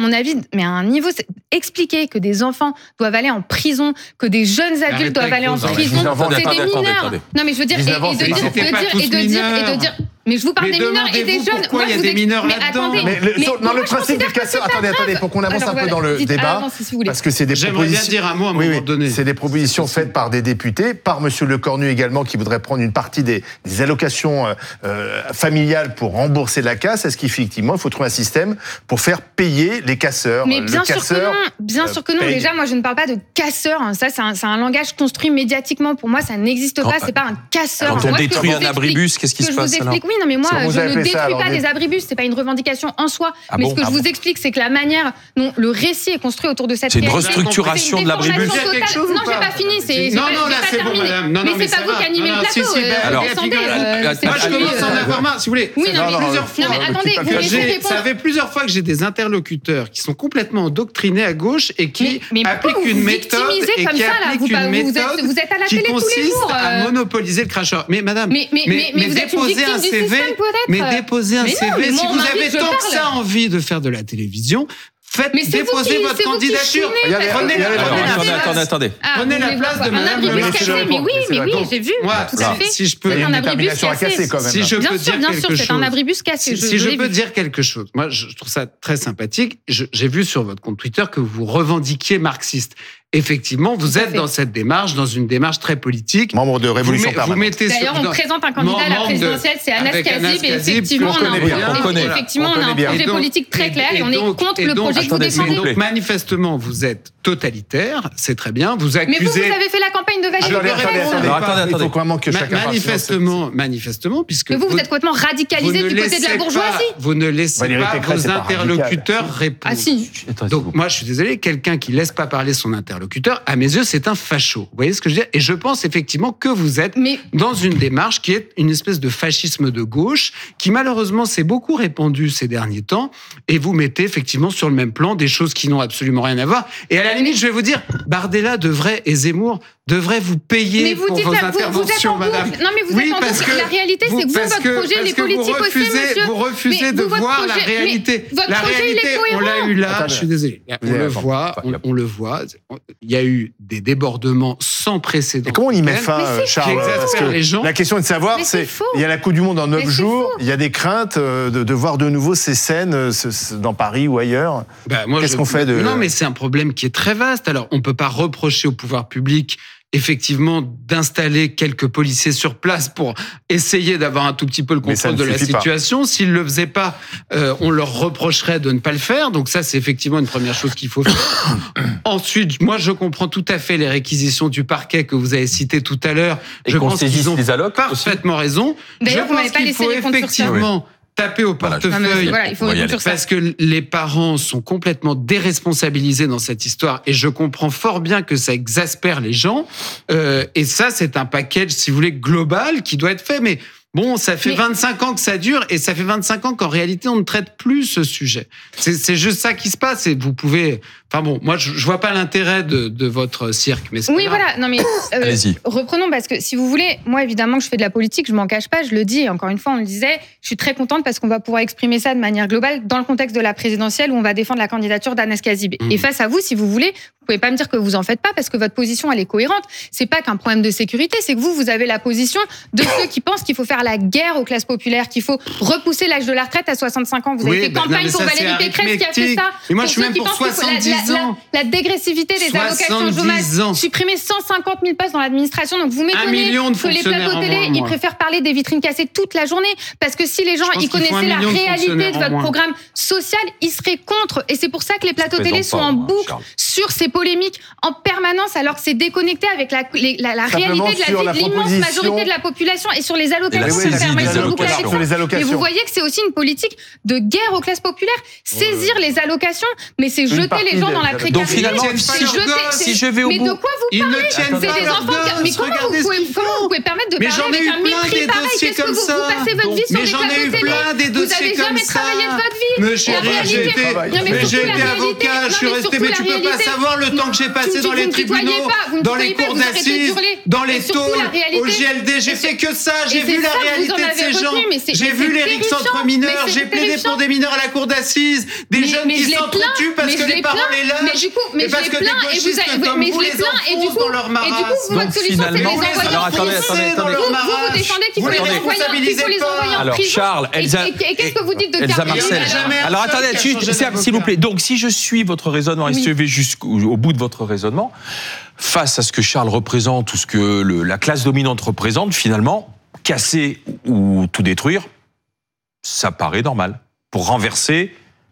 S22: mon avis, mais à un niveau, c'est expliquer que des enfants doivent aller en prison, que des jeunes adultes doivent aller en prison, c'est des mineurs. Non, mais je veux dire, et, et de dire, de dire, et de dire, et de dire. Mais je vous parle mais des mineurs et des jeunes.
S21: Pourquoi il y a des mineurs
S22: mais
S21: là-dedans
S22: attendez,
S3: mais le, mais dans le principe des casseurs, attendez, attendez, pour qu'on avance Alors, un peu voilà, dans le
S22: dites,
S3: débat,
S22: avancez, si vous
S3: parce que c'est des
S21: J'aimerais
S3: propositions.
S21: bien dire un mot à un
S3: oui,
S21: moment
S3: oui,
S21: donné.
S3: C'est des propositions faites par des députés, par Monsieur Lecornu également, qui voudrait prendre une partie des, des allocations euh, familiales pour rembourser la casse. Est-ce qu'effectivement, il faut trouver un système pour faire payer les casseurs?
S22: Mais bien
S3: le
S22: sûr
S3: casseur,
S22: que non. Bien
S3: euh,
S22: sûr que non.
S3: paye.
S22: Déjà, moi, je ne parle pas de casseur. Ça, c'est un, c'est un langage construit médiatiquement. Pour moi, ça n'existe pas. C'est pas un casseur.
S10: Quand on
S22: moi,
S10: détruit un abribus, qu'est-ce qui se passe alors?
S22: Oui, oui, non, mais moi,
S3: je
S22: ne détruis ça, pas des abribus. C'est pas une revendication en soi. Ah mais bon, ce que ah je bon. vous explique, c'est que la manière dont le récit est construit autour de cette
S6: c'est une restructuration de l'abribus.
S22: Non, j'ai pas fini. C'est
S21: non, non, là, c'est bon, madame. Non, non,
S22: mais c'est pas vous qui animez le plateau.
S21: Alors, moi, je commence à en avoir marre, si vous voulez.
S22: Oui, non, mais plusieurs fois. Non, mais attendez, vous me laissez répondre.
S21: Ça fait plusieurs fois que j'ai des interlocuteurs qui sont complètement endoctrinés à gauche et qui appliquent une méthode et qui appliquent une méthode
S22: vous êtes à la
S21: qui
S22: télé tous les
S21: consiste
S22: jours.
S21: à monopoliser le cracheur. Mais madame,
S22: mais, mais, mais, mais, mais
S21: déposez un C V, mais déposez un C V. Si vous avez tant que ça envie de faire de la télévision, faites déposer
S22: qui,
S21: votre candidature.
S22: Regardez,
S21: prenez la
S6: attendez, attendez, attendez.
S22: Ah,
S21: prenez la place de madame le
S22: marché. Mais oui, mais oui, j'ai vu.
S21: Moi,
S22: tout à fait.
S21: Si je peux,
S22: c'est un abribus cassé.
S21: Si je peux dire
S22: bien sûr,
S21: quelque
S22: c'est
S21: chose.
S22: un abribus cassé.
S21: Si je peux dire quelque chose, moi, je trouve ça très sympathique. J'ai vu sur votre compte Twitter que vous revendiquiez marxiste. Effectivement, vous êtes dans cette démarche, dans une démarche très politique.
S3: Membre de Révolution Permanente.
S22: D'ailleurs, on présente un candidat à la présidentielle, c'est Anas Kazib, et effectivement, on a un projet politique très clair et on est contre le projet que vous défendez.
S21: Donc, manifestement, vous êtes totalitaire, c'est très bien. Vous accusez.
S22: Mais vous, vous avez fait la campagne de Valérie
S3: Pécresse. Il faut vraiment que chacun
S21: manifestement, manifestement, puisque
S22: mais vous, vous êtes complètement radicalisé du côté de la bourgeoisie.
S21: Vous ne laissez pas vos interlocuteurs répondre.
S22: Ah si.
S21: Donc, moi, je suis désolé, quelqu'un qui laisse pas parler son interlocuteur, à mes yeux, c'est un facho. Vous voyez ce que je veux dire? Et je pense effectivement que vous êtes mais... dans une démarche qui est une espèce de fascisme de gauche, qui malheureusement s'est beaucoup répandue ces derniers temps, et vous mettez effectivement sur le même plan des choses qui n'ont absolument rien à voir. Et à la limite, je vais vous dire, Bardella devrait, et Zemmour, devrait vous payer
S22: mais vous
S21: pour
S22: dites
S21: vos
S22: là,
S21: interventions,
S22: vous, vous
S21: madame.
S22: Non, mais vous
S21: oui,
S22: êtes en
S21: parce que
S22: la réalité, c'est que vous, votre
S21: que,
S22: projet, les politiques
S21: refusez,
S22: aussi, monsieur.
S21: Vous refusez
S22: mais
S21: de
S22: vous,
S21: voir
S22: projet,
S21: la réalité.
S22: Votre
S21: la
S22: projet,
S21: réalité,
S22: il est cohérent.
S21: on l'a eu là,
S3: Attendez.
S21: je suis désolé. On le voit, on, on le voit. Il y a eu des débordements sans précédent.
S3: Et comment on y met fin, Charles? Parce que
S21: les gens.
S3: La question est de savoir, c'est, il y a la Coupe du Monde en neuf jours, il y a des craintes de, de voir de nouveau ces scènes dans Paris ou ailleurs.
S21: Bah, moi,
S3: Qu'est-ce
S21: je,
S3: qu'on fait de...
S21: Non, mais c'est un problème qui est très vaste. Alors, on peut pas reprocher au pouvoir public effectivement d'installer quelques policiers sur place pour essayer d'avoir un tout petit peu le contrôle de la situation. S'ils le faisaient pas, euh, on leur reprocherait de ne pas le faire. Donc ça, c'est effectivement une première chose qu'il faut faire. Ensuite, moi, je comprends tout à fait les réquisitions du parquet que vous avez citées tout à l'heure.
S6: Et
S21: je
S6: qu'on
S21: pense qu'ils ont
S6: les allocs
S21: parfaitement aussi. raison.
S22: D'ailleurs,
S21: je pense qu'il faut effectivement taper au portefeuille,
S22: voilà, il faut
S21: parce que les parents sont complètement déresponsabilisés dans cette histoire, et je comprends fort bien que ça exaspère les gens, euh, et ça, c'est un package, si vous voulez, global, qui doit être fait, mais bon, ça fait mais... vingt-cinq ans que ça dure, et ça fait vingt-cinq ans qu'en réalité, on ne traite plus ce sujet. C'est, c'est juste ça qui se passe, et vous pouvez... Enfin bon, moi, je, je vois pas l'intérêt de, de votre cirque, mais c'est
S22: oui, voilà. Non, mais euh,
S6: allez-y.
S22: Reprenons, parce que si vous voulez, moi, évidemment, que je fais de la politique, je m'en cache pas, je le dis. Et encore une fois, on le disait, je suis très contente parce qu'on va pouvoir exprimer ça de manière globale dans le contexte de la présidentielle où on va défendre la candidature d'Anas Kazib. Mmh. Et face à vous, si vous voulez, vous pouvez pas me dire que vous en faites pas parce que votre position, elle est cohérente. C'est pas qu'un problème de sécurité, c'est que vous, vous avez la position de ceux qui pensent qu'il faut faire la guerre aux classes populaires, qu'il faut repousser l'âge de la retraite à soixante-cinq ans. Vous avez
S21: oui,
S22: fait
S21: ben
S22: campagne
S21: non,
S22: pour
S21: ça,
S22: Valérie Pécresse qui a fait ça.
S21: Et moi, je suis même pour soixante-dix ans.
S22: La, la, la dégressivité des allocations chômage, supprimer cent cinquante mille postes dans l'administration. Donc vous m'étonnez que les plateaux télé, ils préfèrent parler des vitrines cassées toute la journée. Parce que si les gens ils connaissaient la réalité de votre programme social, ils seraient contre. Et c'est pour ça que les plateaux télé sont en boucle sur ces polémiques en permanence, alors que c'est déconnecté avec la, les, la, la réalité de la vie de l'immense majorité de la population et sur les allocations. Et vous voyez que c'est aussi une politique de guerre aux classes populaires. Saisir les allocations, mais c'est jeter les gens dans la précarité.
S6: Donc finalement, si je, si je vais au
S22: mais
S6: bout...
S22: de quoi vous parlez? C'est des enfants qui... Mais comment vous, pouvez, comment vous pouvez permettre de
S21: mais
S22: parler avec un mépris pareil? Qu'est-ce que vous, vous passez votre vie sur des plateaux télé? Vous n'avez jamais travaillé de votre vie.
S21: Mais chérie, j'ai été avocat, je suis resté... Mais tu peux pas savoir le temps que j'ai passé dans les tribunaux, dans les cours d'assises, dans les taux, au J L D. J'ai fait que ça, j'ai vu la réalité de ces gens. J'ai vu les rixes entre mineurs, j'ai plaidé pour des mineurs à la cour d'assises, des jeunes qui s'entretuent parce que les parents les lâchent.
S22: Mais je les plains et vous avez, mais je les plains et du coup, et du coup, votre solution c'est de les envoyer en prison. Vous, vous défendez qu'il faut les envoyer, qu'il faut les envoyer en
S6: alors,
S22: prison.
S6: Charles, Elsa,
S22: et, et qu'est-ce que vous dites de
S6: Elsa Marcel. Alors attendez, s'il vous plaît. Donc si je suis votre raisonnement et si je vais jusqu'au bout de votre raisonnement, face à ce que Charles représente ou ce que le, la classe dominante représente, finalement, casser ou tout détruire, ça paraît normal pour renverser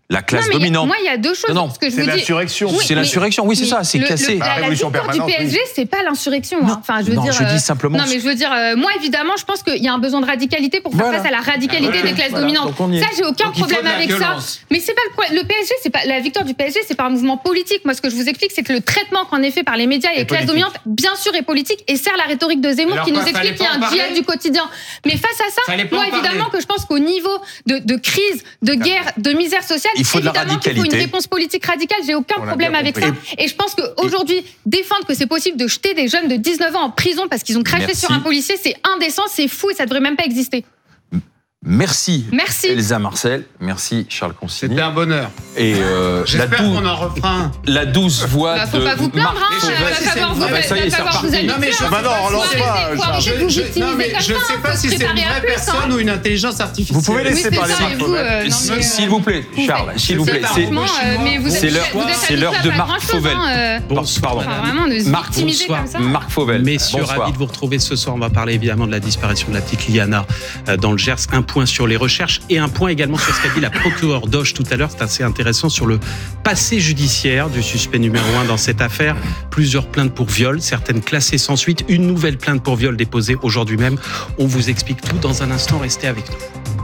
S6: La classe
S22: non,
S6: dominante.
S22: Moi, il y a deux choses.
S6: Non, non,
S22: parce que je
S3: c'est
S22: vous Dis, oui,
S6: c'est l'insurrection, oui, c'est ça, c'est
S22: le,
S6: cassé.
S22: Le, la, la victoire du P S G,
S3: oui.
S22: c'est pas l'insurrection. Hein. Enfin, je veux
S20: non,
S22: dire.
S20: je dis simplement.
S22: Non, mais je veux dire, euh, moi, évidemment, je pense qu'il y a un besoin de radicalité pour faire
S20: voilà.
S22: face à la radicalité
S3: voilà.
S22: des classes
S3: Voilà.
S22: dominantes.
S20: Donc,
S22: ça, j'ai aucun
S21: Donc, il faut
S22: problème
S21: de la
S22: avec
S21: violence.
S22: ça. Mais c'est pas le problème. Le P S G, c'est pas la victoire du P S G, c'est pas un mouvement politique. Moi, ce que je vous explique, c'est que le traitement qu'en est fait par les médias et les classes dominantes, bien sûr, est politique et sert la rhétorique de Zemmour
S21: Alors
S22: qui
S21: quoi,
S22: nous explique
S21: fallait
S22: qu'il y a
S21: pas en
S22: un djihad
S21: parler
S22: du quotidien. Mais face à ça,
S21: Fallait pas
S22: moi,
S21: en parler.
S22: évidemment, que je pense qu'au niveau de, de crise, de guerre, de misère sociale,
S6: Il faut de la
S22: évidemment qu'il faut une
S6: radicalité.
S22: réponse politique radicale. J'ai aucun
S3: On l'a
S22: problème
S3: bien
S22: avec
S3: compris.
S22: ça. Et je pense qu'aujourd'hui, défendre que c'est possible de jeter des jeunes de dix-neuf ans en prison parce qu'ils ont craché
S6: Merci.
S22: sur un policier, c'est indécent, c'est fou et ça devrait même pas exister.
S6: Merci,
S22: Merci.
S6: Elsa Marcel. Merci, Charles Consigny.
S21: C'était un bonheur.
S6: Et euh, la,
S21: J'espère
S6: dou-
S21: qu'on en refera un.
S6: la douce voix
S22: Bah, faut
S6: de
S22: pas vous plaindre,
S6: Marc
S22: hein.
S6: Fauvel.
S22: Va falloir vous,
S6: Ah bah, ça y est,
S22: va
S6: c'est
S22: falloir vous
S6: reparti.
S22: habituer.
S21: Non, mais je-
S22: hein.
S3: Bah non, on lance
S22: Faut
S3: pas,
S22: arrêter- faut
S3: Charles.
S22: arrêter de vous
S21: Je,
S22: victimiser
S21: non, mais
S22: comme
S21: je
S22: ça,
S21: sais
S22: hein.
S21: pas
S22: Faut
S21: si
S22: se
S21: c'est une
S22: préparer à
S21: vraie
S22: plus,
S21: personne
S22: hein.
S21: ou une intelligence artificielle.
S3: Vous pouvez
S22: Oui,
S3: laisser
S22: c'est
S3: parler
S22: ça,
S3: Marc
S22: et vous,
S3: Fauvel.
S22: euh, non, mais,
S6: S'il vous plaît,
S21: Non,
S6: Charles,
S21: mais
S6: s'il vous
S21: c'est
S6: plaît.
S21: pas
S6: C'est
S22: franchement, euh, mais vous êtes-
S6: c'est l'heure,
S22: vous êtes
S6: c'est l'heure
S22: habitués
S6: de
S22: à pas
S6: Marc
S22: grand-chose,
S6: Fauvel.
S22: hein, euh.
S6: Bonsoir, pardon.
S22: Enfin, vraiment, de se
S6: Marc,
S22: victimiser
S6: bonsoir.
S22: comme ça.
S6: Marc Fauvel.
S1: Messieurs,
S6: Bonsoir.
S1: ravi de vous retrouver ce soir. On va parler évidemment de la disparition de la petite Liana euh, dans le Gers. Un point sur les recherches et un point également sur ce qu'a dit la procureure Doche tout à l'heure. C'est assez intéressant sur le passé judiciaire du suspect numéro un dans cette affaire. Plusieurs plaintes pour viol, certaines classées sans suite. Une nouvelle plainte pour viol déposée aujourd'hui même. On vous explique tout dans un instant. Restez avec nous.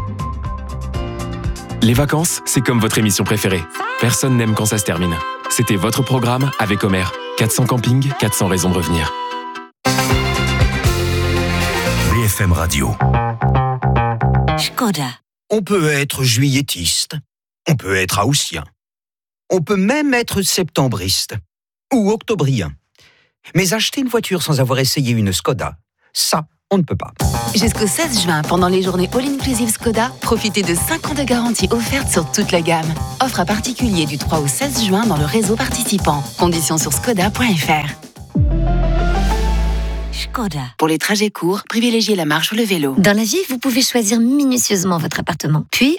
S8: Les vacances, c'est comme votre émission préférée. Personne n'aime quand ça se termine. C'était votre programme avec Homer. quatre cents campings, quatre cents raisons de revenir.
S10: B F M Radio.
S11: Škoda.
S10: On peut être juillettiste, on peut être haussien, on peut même être septembriste ou octobrien. Mais acheter une voiture sans avoir essayé une Škoda, ça, on ne peut pas.
S11: Jusqu'au seize juin, pendant les journées All-Inclusive Škoda, profitez de cinq ans de garantie offerte sur toute la gamme. Offre à particulier du trois au seize juin dans le réseau participant. Conditions sur škoda point f r. Škoda. Pour les trajets courts, privilégiez la marche ou le vélo.
S23: Dans la vie, vous pouvez choisir minutieusement votre appartement. Puis,